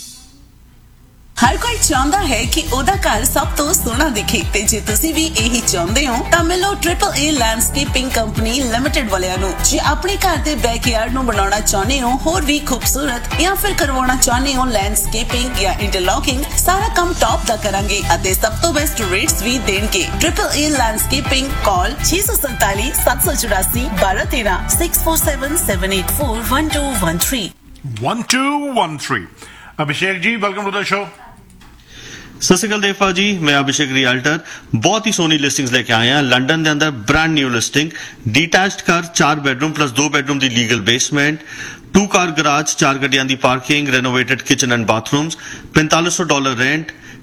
ਹਰ ਕੋਈ ਚਾਹੁੰਦਾ ਹੈ ਕਿ ਉਹਦਾ ਘਰ ਸਭ ਤੋਂ ਸੋਹਣਾ ਦਿਖੇ ਤੇ ਜੇ ਤੁਸੀਂ ਵੀ ਇਹੀ ਚਾਹੁੰਦੇ ਹੋ ਤਾਂ ਮਿਲੋ ਟ੍ਰਿਪਲ ਏ ਲੈਂਡਸਕੇਪਿੰਗ ਕੰਪਨੀ ਲਿਮਟਿਡ ਵਾਲਿਆਂ ਨੂੰ। ਜੇ ਆਪਣੇ ਘਰ ਦੇ ਬੈਕਯਾਰਡ ਨੂੰ ਬਣਾਉਣਾ ਚਾਹੁੰਦੇ ਹੋ ਹੋਰ ਵੀ ਖੂਬਸੂਰਤ ਜਾਂ ਫਿਰ ਕਰਵਾਉਣਾ ਚਾਹੁੰਦੇ ਹੋ ਲੈਂਡਸਕੇਪਿੰਗ ਜਾਂ ਇੰਟਰਲੌਕਿੰਗ, ਸਾਰਾ ਕੰਮ ਟੌਪ ਦਾ ਕਰਾਂਗੇ ਅਤੇ ਸਭ ਤੋਂ ਬੈਸਟ ਰੇਟਸ ਵੀ ਦੇਣਗੇ। ਟ੍ਰਿਪਲ ਏ ਲੈਂਡਸਕੇਪਿੰਗ, ਕਾਲ ਛੇ ਸੌ ਸੰਤਾਲੀ ਸੱਤ ਸੌ ਚੁਰਾਸੀ ਬਾਰਾਂ ਤੇਰਾਂ six four seven seven eight four one two one three one two one three। Abhishek ਜੀ, ਵੈਲਕਮ ਟੂ ਦ ਸ਼ੋ। ਸਤਿ ਸ਼੍ਰੀ ਅਕਾਲ ਦੇਵਪਾ ਜੀ, ਮੈਂ ਅਭਿਸ਼ੇਕ ਰਿਆਲਟਰ। ਬਹੁਤ ਹੀ ਸੋਹਣੀ ਲਿਸਟਿੰਗਸ ਲੈ ਕੇ ਆਏ ਹਾਂ ਲੰਡਨ ਦੇ ਅੰਦਰ। ਬ੍ਰਾਂਡ ਨਿਊ ਲਿਸਟਿੰਗ, ਡੀਟੈਚਡ ਘਰ, ਚਾਰ ਬੈਡਰੂਮ ਪਲੱਸ ਦੋ bedroom the legal basement, to car garage, ਚਾਰ ਗੱਡੀਆਂ ਦੀ ਪਾਰਕਿੰਗ, ਰੈਨੋਵੇਟਡ ਕਿਚਨ ਐਂਡ ਬਾਥਰੂਮਸ, पैंतालीस सौ dollar rent,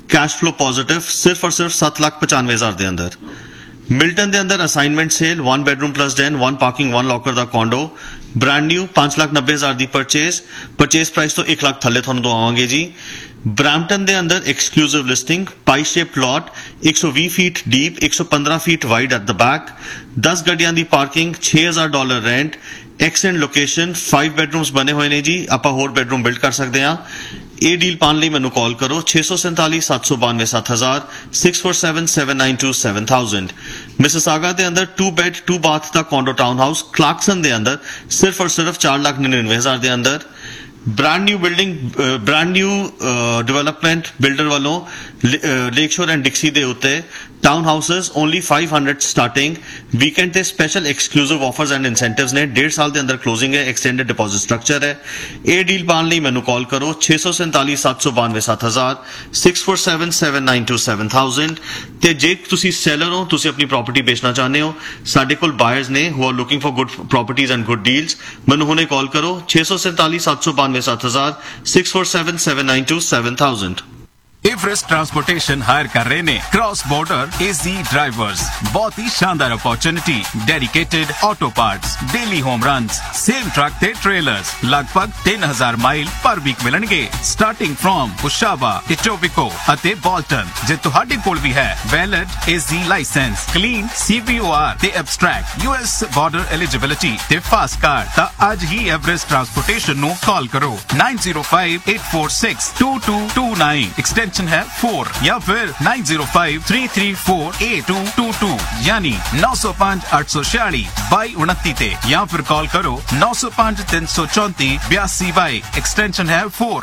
cash flow positive सिर्फ और सिर्फ सत्त लाख पचानवे हजार दे अंदर। मिल्टन दे अंदर assignment cell one bedroom plus Dan one parking one locker दा कॉन्डो ब्रांड न्यू पांच लाख नब्बे हजार दी परचेज परचेज प्राइस तो एक लाख थले थानू दवावांगे जी। ब्रैम्पटन दे अंदर एक्सक्लूसिव लिस्टिंग पाई शेप प्लॉट एक सौ बीस फीट डीप एक सौ पंद्रह feet wide at the back दस गड्डियां दी पार्किंग छह हजार dollar rent extend location five bedrooms बने हुए ने जी। आपां होर बेडरूम बिल्ड कर सकते हैं। ਇਹ ਡੀਲ ਪਾਣ ਲਈ ਮੈਨੂੰ ਕਾਲ ਕਰੋ छे सौ सैंतालीस सात सौ बानवे सात हजार six four seven seven nine to seven thousand. Mississauga ਦੇ ਅੰਦਰ to bed to bath the condo town house ਕਲਾਰਕਸਨ ਦੇ ਅੰਦਰ ਸਿਰਫ ਔਰ ਸਿਰਫ चार लाख निन्यानवे हजार ਦੇ ਅੰਦਰ। Brand new building brand new development builder वालों लेक शोर एंड डिक्सी दे उत्ते town houses only five hundred starting weekend ते special exclusive offers and incentives ने डेढ़ साल के अंदर क्लोजिंग है एक्सटेंडेड डिपॉजिट स्ट्रक्चर है। ये डील पाने लिए मैनू कॉल करो छे सौ सैंतालीस सात सौ बानवे सात हजार six four seven seven nine to seven thousand. ते जे तुसी सेलर हो तुसी अपनी प्रॉपर्टी बेचना चाहते हो साडे कोल बायर्स ने who are looking for good properties and good deals मैनू हुणे कॉल करो छे सौ सैंतालीस सात सौ बानवे सात हजार six four seven seven nine to seven thousand. Everest transportation higher कर रहे ने क्रॉस बॉर्डर एजी ड्राइवर्स बहुत ही शानदार opportunity dedicated auto parts daily home runs same truck ते ट्रेलर्स लगभग तीन हजार माइल पर वीक मिलणगे स्टार्टिंग फ्रॉम बुशावा इटोबिको अते बॉल्टन जे तुहाडे कोल भी है वैलिड एजी लाइसेंस क्लीन सीवीओआर ते एब्स्ट्रैक्ट यूएस बॉर्डर एलिजिबिलिटी ते फास्ट कार्ड ता आज ही एवरेस्ट ट्रांसपोर्टेशन नु कॉल करो nine zero five eight four six to to to nine extension है फोर या फिर nine zero five three three four eight to to to यानी नौ सौ पांच आठ सौ छियाली बाई उनती ते या फिर कॉल करो नौ सौ पांच तीन सौ चौंती बयासी बाई एक्सटेंशन है फोर।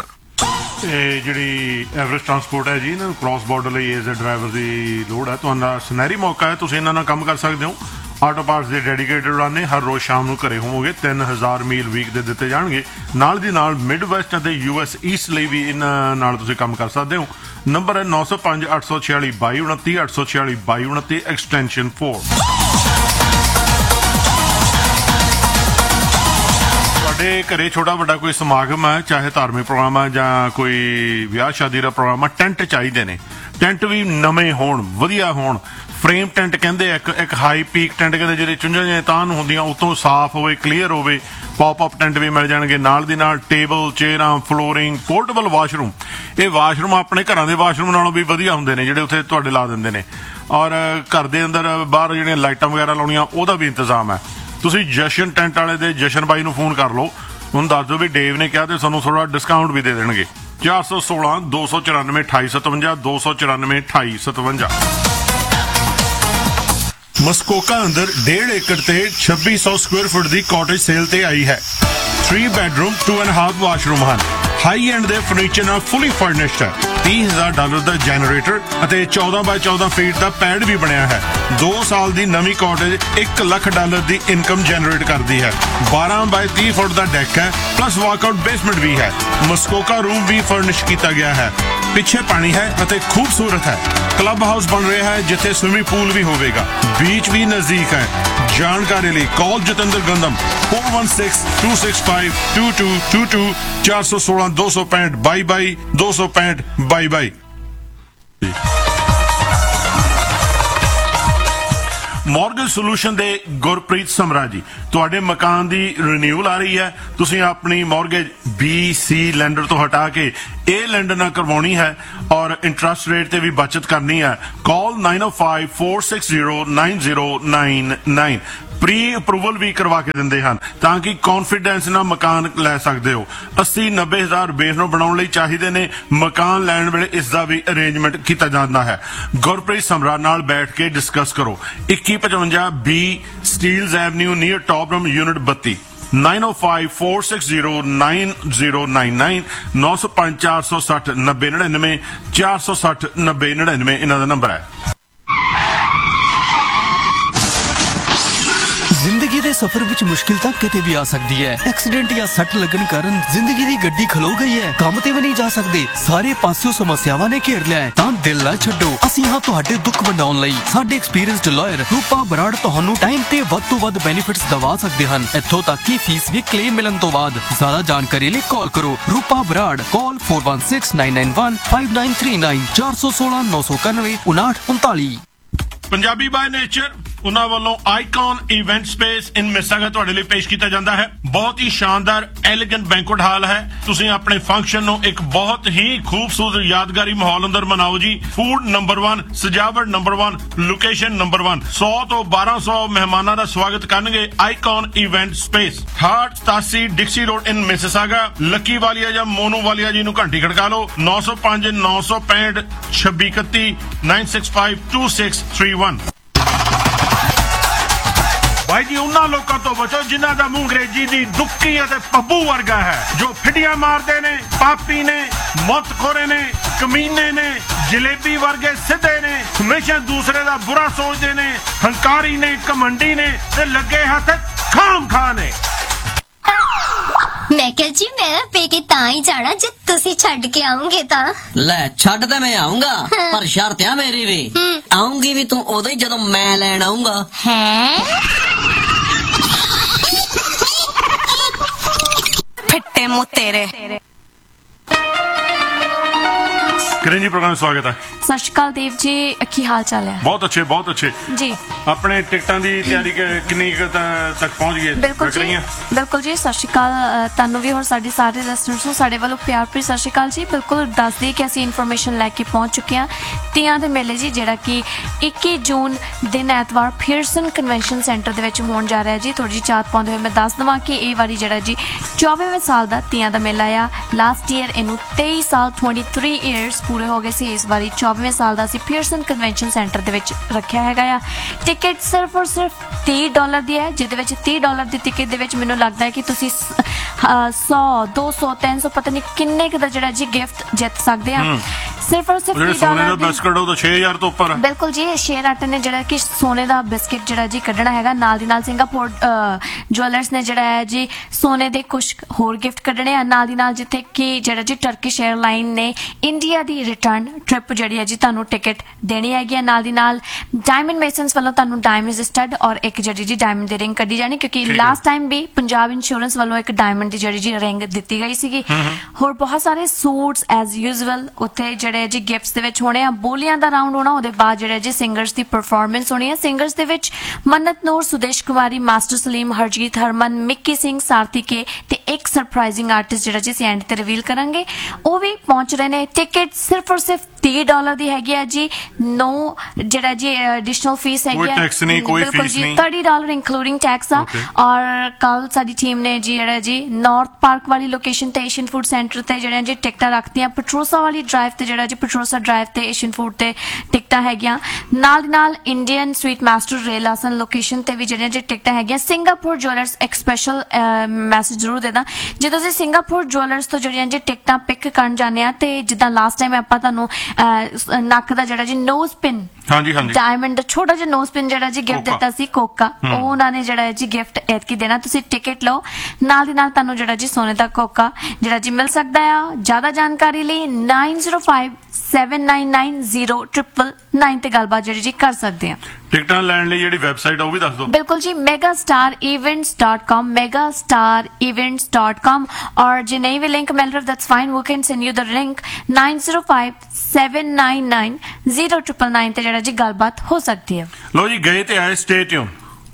ਇਹ ਜਿਹੜੀ ਐਵਰੇਸਟ ਟਰਾਂਸਪੋਰਟ ਹੈ ਜੀ ਇਹਨਾਂ ਨੂੰ ਕ੍ਰਾਸ ਬਾਰਡਰ ਲਈ ਏਜ ਡਰਾਈਵਰ ਦੀ ਲੋੜ ਹੈ। ਤੁਹਾਡਾ ਸੁਨਹਿਰੀ ਮੌਕਾ ਹੈ ਤੁਸੀਂ ਇਹਨਾਂ ਨਾਲ ਕੰਮ ਕਰ ਸਕਦੇ ਹੋ। ਆਟੋ ਪਾਰਟਸ ਦੇ ਡੈਡੀਕੇਟਡ ਰਨ ਨੇ ਹਰ ਰੋਜ਼ ਸ਼ਾਮ ਨੂੰ ਘਰੇ ਹੋਵੋਗੇ ਤਿੰਨ ਹਜ਼ਾਰ ਮੀਲ ਵੀਕ ਦੇ ਦਿੱਤੇ ਜਾਣਗੇ। ਨਾਲ ਦੀ ਨਾਲ ਮਿਡ ਵੈਸਟ ਅਤੇ ਯੂ ਐਸ ਈਸਟ ਲਈ ਵੀ ਇਹਨਾਂ ਨਾਲ ਤੁਸੀਂ ਕੰਮ ਕਰ ਸਕਦੇ ਹੋ। ਨੰਬਰ ਹੈ ਨੌ ਸੌ ਪੰਜ ਅੱਠ ਸੌ ਛਿਆਲੀ ਬਾਈ ਉਨੱਤੀ ਅੱਠ ਸੌ ਛਿਆਲੀ ਬਾਈ ਉਨੱਤੀ ਐਕਸਟੈਂਸ਼ਨ ਫੋਰ। ਤੁਹਾਡੇ ਘਰੇ ਛੋਟਾ ਵੱਡਾ ਕੋਈ ਸਮਾਗਮ ਹੈ ਚਾਹੇ ਧਾਰਮਿਕ ਪ੍ਰੋਗਰਾਮ ਹੈ ਜਾਂ ਕੋਈ ਵਿਆਹ ਸ਼ਾਦੀ ਦਾ ਪ੍ਰੋਗਰਾਮ ਹੈ ਟੈਂਟ ਚਾਹੀਦੇ ਨੇ। ਟੈਂਟ ਵੀ ਨਵੇਂ ਹੋਣ ਵਧੀਆ ਹੋਣ ਫਰੇਮ ਟੈਂਟ ਕਹਿੰਦੇ ਇੱਕ ਇੱਕ ਹਾਈ ਪੀਕ ਟੈਂਟ ਕਹਿੰਦੇ ਜਿਹੜੇ ਚੁੰਝਾਂ ਜਿਹੀਆਂ ਤਾਂ ਨੂੰ ਹੁੰਦੀਆਂ ਉਤੋਂ ਸਾਫ਼ ਹੋਵੇ ਕਲੀਅਰ ਹੋਵੇ ਪੌਪ ਅਪ ਟੈਂਟ ਵੀ ਮਿਲ ਜਾਣਗੇ। ਨਾਲ ਦੀ ਨਾਲ ਟੇਬਲ ਚੇਅਰਾਂ ਫਲੋਰਿੰਗ ਪੋਰਟੇਬਲ ਵਾਸ਼ਰੂਮ ਇਹ ਵਾਸ਼ਰੂਮ ਆਪਣੇ ਘਰਾਂ ਦੇ ਵਾਸ਼ਰੂਮ ਨਾਲੋਂ ਵੀ ਵਧੀਆ ਹੁੰਦੇ ਨੇ ਜਿਹੜੇ ਉੱਥੇ ਤੁਹਾਡੇ ਲਾ ਦਿੰਦੇ ਨੇ ਔਰ ਘਰ ਦੇ ਅੰਦਰ ਬਾਹਰ ਜਿਹੜੀਆਂ ਲਾਈਟਾਂ ਵਗੈਰਾ ਲਾਉਣੀਆਂ ਉਹਦਾ ਵੀ ਇੰਤਜ਼ਾਮ ਹੈ। ਤੁਸੀਂ ਜਸ਼ਨ ਟੈਂਟ ਵਾਲੇ ਦੇ ਜਸ਼ਨ ਬਾਈ ਨੂੰ ਫੋਨ ਕਰ ਲਓ ਉਹਨੂੰ ਦੱਸ ਦਿਓ ਵੀ ਡੇਵ ਨੇ ਕਿਹਾ ਤੇ ਤੁਹਾਨੂੰ ਥੋੜਾ ਡਿਸਕਾਊਂਟ ਵੀ ਦੇ ਦੇਣਗੇ। ਚਾਰ ਸੌ ਸੋਲਾਂ ਦੋ ਸੌ ਚੁਰਾਨਵੇਂ ਅਠਾਈ ਸਤਵੰਜਾ ਦੋ ਸੌ ਚੁਰਾਨਵੇਂ ਅਠਾਈ ਸਤਵੰਜਾ। ਮਸਕੋਕਾ ਅੰਦਰ ਡੇਢ ਏਕੜ ਤੇ ਛੱਬੀ ਸੌ ਸਕੁਅਰ ਫੁੱਟ ਦੀ ਕਾਟੇਜ ਸੇਲ ਤੇ ਆਈ ਹੈ। Three bedroom to and half washroom ਹਨ। ਹਾਈ ਐਂਡ ਦੇ ਫਰਨੀਚਰ ਨਾਲ ਫੁੱਲੀ ਫਰਨਿਸ਼ਡ ਹੈ। तीस हजार डॉलर ਦਾ ਜਨਰੇਟਰ ਅਤੇ ਚੌਦਾਂ ਬਾਈ ਚੌਦਾਂ ਫੀਟ ਦਾ ਪੈਡ ਵੀ ਬਣਿਆ ਹੈ। ਦੋ ਸਾਲ ਦੀ ਨਵੀਂ ਕਾਟੇਜ ਇੱਕ ਲੱਖ ਡਾਲਰ ਦੀ ਇਨਕਮ ਜਨਰੇਟ ਕਰਦੀ ਹੈ। ਬਾਰਾਂ ਬਾਈ ਤੀਹ ਫੁੱਟ ਦਾ ਡੈਕ ਹੈ ਪਲੱਸ ਵਾਕਆਊਟ ਬੇਸਮੈਂਟ ਵੀ ਹੈ। ਮਸਕੋਕਾ ਰੂਮ ਵੀ ਫਰਨਿਸ਼ ਕੀਤਾ ਗਿਆ ਹੈ। ਪਿੱਛੇ ਪਾਣੀ ਹੈ ਅਤੇ ਖੂਬਸੂਰਤ ਹੈ। ਕਲੱਬ ਹਾਊਸ ਬਣ ਰਿਹਾ ਹੈ ਜਿੱਥੇ ਸਵਿਮਿੰਗ ਪੂਲ ਵੀ ਹੋਵੇਗਾ। ਬੀਚ ਵੀ ਨਜ਼ਦੀਕ ਹੈ। ਜਾਣਕਾਰੀ ਲਈ ਕਾਲ Jatinder ਗੰਦਮ four one six to six five to to to to चार सौ सोलह दो सौ पैंठ बाई बाई दो सौ पैंठ बाई बाई। ਮੌਰਗੇਜ ਸੋਲੂਸ਼ਨ ਦੇ ਗੁਰਪ੍ਰੀਤ ਸਮਰਾ ਜੀ ਤੁਹਾਡੇ ਮਕਾਨ ਦੀ ਰੀਨਿਊਅਲ ਆ ਰਹੀ ਹੈ ਤੁਸੀਂ ਆਪਣੀ ਮੌਰਗੇਜ ਬੀ ਸੀ ਲੈਂਡਰ ਤੋਂ ਹਟਾ ਕੇ ਇਹ ਲੈਂਡਰ ਨਾਲ ਕਰਵਾਉਣੀ ਹੈ ਔਰ ਇੰਟਰਸਟ ਰੇਟ ਤੇ ਵੀ ਬਚਤ ਕਰਨੀ ਹੈ। ਕਾਲ ਨਾइन ओ five four six zero nine zero nine nine. Pre approval ਵੀ ਕਰਵਾ ਕੇ ਦਿੰਦੇ ਹਨ ਤਾਂ ਕਿ ਕੌਨਫੀਡੈਂਸ ਨਾਲ ਮਕਾਨ ਲੈ ਸਕਦੇ ਹੋ। अस्सी नब्बे ਹਜ਼ਾਰ ਬੇਸ ਨੂੰ ਬਣਾਉਣ ਲਈ ਚਾਹੀਦੇ ਨੇ। ਮਕਾਨ ਲੈਣ ਵੇਲੇ ਇਸ ਦਾ ਵੀ ਅਰੇਂਜਮੈਂਟ ਕੀਤਾ ਜਾਂਦਾ ਹੈ। ਗੁਰਪ੍ਰੀਤ ਸਮਰਾ ਨਾਲ ਬੈਠ ਕੇ ਡਿਸਕਸ ਕਰੋ। ਇੱਕੀ ਪਚਵੰਜਾ ਬੀ ਸਟੀਲਜ਼ ਐਵਨਿਊ ਨੀਅਰ ਟੌਪਰਮ ਯੂਨਿਟ ਬੱਤੀ नाइन ओ five four six zero nine zero nine nine नौ सौ पांच चार सौ सठ नब्बे नड़िनवे चार सौ सठ नब्बे नड़िनवे इन्हों का नंबर है। जिंदगी दे ਸਫ਼ਰ ਵਿੱਚ ਮੁਸ਼ਕਿਲ ਤਾਂ ਕਿਤੇ ਵੀ ਆ ਸਕਦੀ ਹੈ। ਐਕਸੀਡੈਂਟ ਜਾਂ ਸੱਟ ਲੱਗਣ ਕਾਰਨ ਜ਼ਿੰਦਗੀ ਦੀ ਗੱਡੀ ਖਲੋ ਗਈ ਹੈ, ਕੰਮ ਤੇ ਵੀ ਨਹੀਂ ਜਾ ਸਕਦੇ, ਸਾਰੇ ਪਾਸਿਓਂ ਸਮੱਸਿਆਵਾਂ ਨੇ ਘੇਰ ਲਿਆ ਹੈ, ਤਾਂ ਦਿਲ ਨਾ ਛੱਡੋ, ਅਸੀਂ ਹਾਂ ਤੁਹਾਡੇ ਦੁੱਖ ਵੰਡਾਉਣ ਲਈ। ਸਾਡੇ ਐਕਸਪੀਰੀਅੰਸਡ ਲਾਇਰ ਰੂਪਾ ਬਰਾੜ ਤੁਹਾਨੂੰ ਟਾਈਮ ਤੇ ਵੱਧ ਤੋਂ ਵੱਧ ਬੈਨੀਫਿਟਸ ਦਵਾ ਸਕਦੇ ਹਨ, ਇੱਥੋਂ ਤੱਕ ਕਿ ਫੀਸ ਵੀ ਕਲੇਮ ਮਿਲਣ ਤੋਂ ਬਾਅਦ। ਜ਼ਿਆਦਾ ਜਾਣਕਾਰੀ ਲਈ ਕਾਲ ਕਰੋ ਰੂਪਾ ਬਰਾੜ, ਕਾਲ four one six nine nine one five nine three nine ਚਾਰ ਸੌ ਸੋਲਾਂ ਨੌ ਸੌ ਇਕਾਨਵੇਂ ਉਨਾਹਠ ਉਨਤਾਲੀ। ਪੰਜਾਬੀ ਬਾਈ ਨੇਚਰ ਉਹਨਾਂ ਵੱਲੋਂ ਆਈਕਨ ਇਵੈਂਟ ਸਪੇਸ ਇਨ ਮਿਸਾਗਾ ਤੁਹਾਡੇ ਲਈ ਪੇਸ਼ ਕੀਤਾ ਜਾਂਦਾ ਹੈ। ਬਹੁਤ ਹੀ ਸ਼ਾਨਦਾਰ ਐਲੀਗੈਂਟ ਬੈਂਕੁਏਟ ਹਾਲ ਹੈ। ਤੁਸੀਂ ਆਪਣੇ ਫੰਕਸ਼ਨ ਨੂੰ ਇੱਕ ਬਹੁਤ ਹੀ ਖੂਬਸੂਰਤ ਯਾਦਗਾਰੀ ਮਾਹੌਲ ਅੰਦਰ ਮਨਾਓ ਜੀ। ਫੂਡ ਨੰਬਰ ਇੱਕ, ਸਜਾਵਟ ਨੰਬਰ ਇੱਕ, ਲੋਕੇਸ਼ਨ ਨੰਬਰ ਇੱਕ। ਸੌ ਤੋਂ ਬਾਰਾਂ ਸੌ ਮਹਿਮਾਨਾਂ ਦਾ ਸਵਾਗਤ ਕਰਨਗੇ ਆਈਕਨ ਇਵੈਂਟ ਸਪੇਸ, ਹਾਰਟ ਸਤਾਸੀ ਡਿਕਸੀ ਰੋਡ ਇਨ ਮਿਸਿਸਾਗਾ। ਲੱਕੀ ਵਾਲੀਆ ਜਾਂ ਮੋਨੂ ਵਾਲੀਆ ਜੀ ਨੂੰ ਘੰਟੀ ਖੜਕਾ ਲਓ ਨੌ ਸੌ ਪੰਜ ਨੌ ਸੌ ਪੈਂਹਠ ਛੱਬੀ ਇਕੱਤੀ nine six five two six three one। ਭਾਈ ਜੀ ਉਹਨਾਂ ਲੋਕਾਂ ਤੋਂ ਬਚੋ ਜਿਨ੍ਹਾਂ ਦਾ ਮੂੰਹ ਅੰਗਰੇਜ਼ੀ ਦੀ ਦੁੱਕੀ ਅਤੇ ਪੱਬੂ ਵਰਗਾ ਹੈ, ਜੋ ਫਿੱਡੀਆਂ ਮਾਰਦੇ ਨੇ, ਪਾਪੀ ਨੇ, ਮੌਤਖੋਰੇ ਨੇ, ਕਮੀਨੇ ਨੇ, ਜਲੇਬੀ ਵਰਗੇ ਸਿੱਧੇ ਨੇ, ਹਮੇਸ਼ਾ ਦੂਸਰੇ ਦਾ ਬੁਰਾ ਸੋਚਦੇ ਨੇ, ਹੰਕਾਰੀ ਨੇ, ਘਮੰਡੀ ਨੇ ਤੇ ਲੱਗੇ ਹੱਥ ਖਾਮ ਖਾ ਨੇ। ਮੈਂ ਕਿਹਾ ਜੀ ਮੈਂ ਪੇਕੇ ਤਾਂ ਹੀ ਜਾਣਾ ਜੇ ਤੁਸੀਂ ਛੱਡ ਕੇ ਆਉਂਗੇ ਤਾਂ। ਲੈ ਛੱਡ ਤੇ ਮੈਂ ਆਉਂਗਾ, ਪਰ ਸ਼ਰਤ ਆ ਮੇਰੀ ਵੀ, ਆਉਂਗੀ ਵੀ ਤੂੰ ਉਦੋਂ ਹੀ ਜਦੋਂ ਮੈਂ ਲੈਣ ਆਉਂਗਾ। ਹੈ ਫਿੱਟੇ ਮੂੰਹ ਤੇਰੇ। ਕਿਰਨ ਜੀ ਪ੍ਰੋਗਰਾਮ ਸਵਾਗਤ ਹੈ। ਸਤਿ ਸ਼੍ਰੀ ਅਕਾਲ ਦੇਵ ਜੀ, ਕੀ ਹਾਲ ਚਾਲ ਹੈ? ਬਹੁਤ ਅੱਛੇ ਬਹੁਤ ਅੱਛੇ ਜੀ। ਆਪਣੇ ਟਿਕਟਾਂ ਦੀ ਤਿਆਰੀ ਕਿੰਨੀ ਕੁ ਤੱਕ ਪਹੁੰਚ ਗਈ? ਬਿਲਕੁਲ ਜੀ, ਬਿਲਕੁਲ ਜੀ। ਸਤਿ ਸ਼੍ਰੀ ਅਕਾਲ ਤੁਹਾਨੂੰ ਵੀ, ਹੋਰ ਸਾਡੇ ਸਾਰੇ ਲਿਸਨਰਸ ਨੂੰ ਸਾਡੇ ਵੱਲੋਂ ਪਿਆਰ ਭਰੀ ਸਤਿ ਸ਼੍ਰੀ ਅਕਾਲ ਜੀ। ਬਿਲਕੁਲ ਦੱਸ ਦਈਏ ਕਿ ਅਸੀਂ ਇਨਫੋਰਮੇਸ਼ਨ ਲੈ ਕੇ ਪਹੁੰਚ ਚੁੱਕੇ ਹਾਂ ਤੀਆਂ ਦੇ ਮੇਲੇ ਜੀ, ਜਿਹੜਾ ਕਿ ਇੱਕੀ ਜੂਨ ਦਿਨ ਐਤਵਾਰ ਪੀਅਰਸਨ ਕਨਵੈਨਸ਼ਨ ਸੈਂਟਰ ਦੇ ਵਿੱਚ ਹੋਣ ਜਾ ਰਿਹਾ ਜੀ। ਥੋੜੀ ਜਿਹੀ ਚਾਤ ਪਾਉਂਦੇ ਹੋਏ ਮੈਂ ਦੱਸ ਦੇਵਾਂ ਕਿ ਇਹ ਵਾਰੀ ਜਿਹੜਾ ਜੀ ਚੌਵੀਵੇਂ ਸਾਲ ਦਾ ਤੀਆਂ ਦਾ ਮੇਲਾ ਆ। ਲਾਸਟ ਈਅਰ ਇਹਨੂੰ ਤੇਈ ਸਾਲ ਤੇਈ ਇਅਰਸ ਪੂਰੇ ਹੋ ਗਏ ਸੀ, ਇਸ ਵਾਰੀ ਚੌਵੀਵੇਂ ਸਾਲ ਦਾ ਅਸੀਂ ਪੀਅਰਸਨ ਕਨਵੈਨਸ਼ਨ ਸੈਂਟਰ ਦੇ ਵਿੱਚ ਰੱਖਿਆ ਹੈਗਾ ਆ। ਟਿਕਟ ਸਿਰਫ ਔਰ ਸਿਰਫ ਤੀਹ ਡਾਲਰ ਦੀ ਹੈ, ਜਿਹਦੇ ਵਿੱਚ ਤੀਹ ਡਾਲਰ ਦੀ ਟਿਕਟ ਦੇ ਵਿੱਚ ਮੈਨੂੰ ਲੱਗਦਾ ਹੈ ਕਿ ਤੁਸੀਂ ਸੌ ਦੋ ਸੌ ਤਿੰਨ ਸੌ ਪਤਾ ਨਹੀਂ ਕਿੰਨੇ ਕੁ ਦਾ ਜਿਹੜਾ ਜੀ ਗਿਫਟ ਜਿੱਤ ਸਕਦੇ ਆ। ਸਿਰਫ ਔਰ ਸਿਰਫ ਤੀਹ ਡਾਲਰ ਦਾ ਬਿਸਕਟ ਉਹ ਤਾਂ ਛੇ ਹਜ਼ਾਰ ਤੋਂ ਉੱਪਰ। ਬਿਲਕੁਲ ਜੀ, ਸ਼ੇਅਰ ਆਰਟ ਨੇ ਜਿਹੜਾ ਕਿ ਸੋਨੇ ਦਾ ਬਿਸਕਟ ਜਿਹੜਾ ਜੀ ਕੱਢਣਾ ਹੈਗਾ, ਨਾਲ ਦੀ ਨਾਲ ਸਿੰਗਾਪੁਰ ਜੁਐਲਰਸ ਨੇ ਜਿਹੜਾ ਹੈ ਜੀ ਸੋਨੇ ਦੇ ਕੁਝ ਹੋਰ ਗਿਫਟ ਕੱਢਣੇ ਆ, ਨਾਲ ਦੀ ਨਾਲ ਜਿੱਥੇ ਕਿ ਜਿਹੜਾ ਜੀ ਟਰਕਿਸ਼ 에ਅਰਲਾਈਨ ਨੇ ਇੰਡੀਆ ਦੀ ਰਿਟਰਨ ਟ੍ਰਿਪ ਜਿਹੜੀ ਹੈ ਜੀ ਤੁਹਾਨੂੰ ਟਿਕਟ ਦੇਣੀ ਹੈਗੀ ਹੈ। ਨਾਲ ਦੀ ਨਾਲ ਡਾਇਮੰਡ ਮੇਸਨਸ ਵੱਲੋਂ ਤੁਹਾਨੂੰ ਡਾਇਮੰਡ ਸਟੱਡ ਔਰ ਇੱਕ ਜਿਹੜੀ ਜੀ ਡਾਇਮੰਡ ਦੀ ਰਿੰਗ ਕੱਢੀ ਜਾਣੀ, ਕਿਉਂਕਿ ਲਾਸਟ ਟਾਈਮ ਵੀ ਪੰਜਾਬ ਇੰਸ਼ੋਰੈਂਸ ਵੱਲੋਂ ਇੱਕ ਡਾਇਮੰਡ ਦੀ ਜਿਹੜੀ ਜੀ ਰਿੰਗ ਦਿੱਤੀ ਗਈ ਸੀਗੀ। ਹੋਰ ਬਹੁਤ ਸਾਰੇ ਸੂਟਸ ਐਜ਼ ਯੂਜ਼ੁਅਲ ਉੱਥੇ ਜਿਹੜੇ ਜੀ ਗਿਫਟਸ ਦੇ ਵਿੱਚ ਹੋਣੇ ਆ। ਬੋਲੀਆਂ ਦਾ ਰਾਉਂਡ ਹੋਣਾ, ਉਹਦੇ ਬਾਅਦ ਜਿਹੜੇ ਜੀ ਸਿੰਗਰਸ ਦੀ ਪਰਫਾਰਮੈਂਸ ਹੋਣੀ ਹੈ। ਸਿੰਗਰਸ ਦੇ ਵਿੱਚ ਮੰਨਤ ਨੂਰ, ਸੁਦੇਸ਼ ਕੁਮਾਰੀ, ਮਾਸਟਰ ਸਲੀਮ, ਹਰਜੀਤ ਹਰਮਨ, ਮਿੱਕੀ ਸਿੰਘ, ਸਾਰਥੀ ਕੇ ਤੇ ਇੱਕ ਸਰਪ੍ਰਾਈਜ਼ਿੰਗ ਆਰਟਿਸਟ ਜਿਹੜਾ ਜੀ ਅਸੀਂ ਐਂਡ ਤੇ ਰਿਵੀਲ ਕਰਾਂਗੇ, ਉਹ ਵੀ ਪਹੁੰਚ ਰਹੇ ਨੇ। ਟਿਕਟ ਸਿਰਫ ਔਰ ਸਿਰਫ ਤੀਹ ਡਾਲਰ ਦੀ ਹੈਗੀ ਆ ਜੀ। ਨੋ ਜਿਹੜਾ ਜੀ ਐਡੀਸ਼ਨਲ ਫੀਸ ਹੈਗੀ ਕੋਈ ਟੈਕਸ ਨਹੀਂ, ਕੋਈ ਫੀਸ ਨਹੀਂ, thirty ਡਾਲਰ ਇਨਕਲੂਡਿੰਗ ਟੈਕਸ ਆ। ਔਰ ਕੱਲ ਸਾਡੀ ਟੀਮ ਨੇ ਜੀ ਜਿਹੜਾ ਜੀ ਨਾਰਥ ਪਾਰਕ ਵਾਲੀ ਲੋਕੇਸ਼ਨ ਤੇ ਏਸ਼ੀਅਨ ਫੂਡ ਸੈਂਟਰ ਤੇ ਜਿਹੜੇ ਜੀ ਟਿਕਟਾਂ ਰੱਖਤੀਆਂ। ਪਟਰੋਸਾ ਵਾਲੀ ਡਰਾਈਵ ਤੇ ਜਿਹੜਾ ਜੀ ਪਟਰੋਸਾ ਡਰਾਈਵ ਤੇ ਏਸ਼ੀਅਨ ਫੂਡ ਤੇ ਟਿਕਟਾਂ ਹੈਗੀਆਂ। ਨਾਲ ਦੀ ਨਾਲ ਇੰਡੀਅਨ ਸਵੀਟ ਮਾਸਟਰ ਰੇਲ ਆਸਨ ਲੋਕੇਸ਼ਨ ਤੇ ਵੀ ਜਿਹੜੀਆਂ ਜੀ ਟਿਕਟਾਂ ਹੈਗੀਆਂ। ਸਿੰਗਾਪੁਰ ਜੁਐਲਰਸ ਇੱਕ ਸਪੈਸ਼ਲ ਮੈਸੇਜ ਜ਼ਰੂਰ ਦੇ ਦਾਂ, ਜਦੋਂ ਅਸੀਂ ਸਿੰਗਾਪੁਰ ਜੁਐਲਰਸ ਤੋਂ ਜਿਹੜੀਆਂ ਜੀ ਟਿਕਟਾਂ ਪਿਕ ਕਰਨ ਜਾਂਦੇ ਆ, ਤੇ ਜਿੱਦਾਂ ਲਾਸਟ ਟਾਈਮ ਆਪਾਂ ਤੁਹਾਨੂੰ ਨੱਕ ਦਾ ਜਿਹੜਾ ਜੀ ਨੋਜ਼ ਪਿਨ, ਹਾਂਜੀ ਹਾਂਜੀ, ਡਾਇਮੰਡ ਦਾ ਛੋਟਾ ਜਿਹਾ ਨੋਜ਼ ਪਿਨ ਜਿਹੜਾ ਜੀ ਗਿਫਟ ਦਿੱਤਾ ਸੀ ਕੋਕਾ, ਉਹ ਉਹਨਾਂ ਨੇ ਜਿਹੜਾ ਜੀ ਗਿਫਟ ਐਤਕੀ ਦੇਣਾ। ਤੁਸੀਂ ਟਿਕਟ ਲਓ, ਨਾਲ ਦੀ ਨਾਲ ਤੁਹਾਨੂੰ ਜਿਹੜਾ ਜੀ ਸੋਨੇ ਦਾ ਕੋਕਾ ਜਿਹੜਾ ਜੀ ਮਿਲ ਸਕਦਾ ਆ। ਜ਼ਿਆਦਾ ਜਾਣਕਾਰੀ ਲਈ nine zero five seven nine nine zero triple nine ਤੇ ਗੱਲਬਾਤ ਜਿਹੜੀ ਜੀ ਕਰ ਸਕਦੇ ਆ। ਟਿਕਟਾਂ ਲੈਣ ਲਈ ਜਿਹੜੀ ਵੈਬਸਾਈਟ ਆ ਉਹ ਵੀ ਦੱਸ ਦਿਓ। ਬਿਲਕੁਲ ਜੀ, megastar events dot com, megastar events dot com। और जो नहीं भी लिंक मिल रहा that's fine, we can send you the link nine zero five seven nine nine zero triple nine ਤੇ ਜਿਹੜਾ ਜੀ ਗੱਲਬਾਤ ਹੋ ਸਕਦੀ ਹੈ। ਲੋ ਜੀ, ਗਏ ਤੇ ਆਏ, ਸਟੇ ਟਿਊਨ।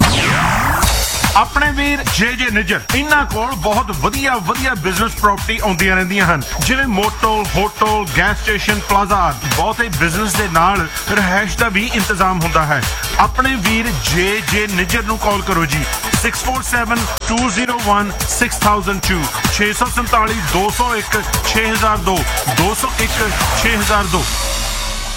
ਆਪਣੇ ਵੀਰ ਜੇ ਜੇ ਨਿੱਜਰ, ਇਹਨਾਂ ਕੋਲ ਬਹੁਤ ਵਧੀਆ ਵਧੀਆ ਬਿਜ਼ਨਸ ਪ੍ਰਾਪਰਟੀ ਆਉਂਦੀਆਂ ਰਹਿੰਦੀਆਂ ਹਨ, ਜਿਵੇਂ motel, hotel, gas station, plaza. ਬਹੁਤੇ ਬਿਜ਼ਨਸ ਦੇ ਨਾਲ ਰਹਿائش ਦਾ ਵੀ ਇੰਤਜ਼ਾਮ ਹੁੰਦਾ ਹੈ। ਆਪਣੇ ਵੀਰ ਜੇ ਜੇ ਨਿੱਜਰ ਨੂੰ ਕਾਲ ਕਰੋ ਜੀ six four seven two zero one six thousand two, ਛੇ ਸੌ ਸੰਤਾਲੀ ਦੋ ਸੌ ਇੱਕ ਛੇ ਹਜ਼ਾਰ ਦੋ, ਦੋ ਸੌ ਇੱਕ ਛੇ ਹਜ਼ਾਰ ਦੋ।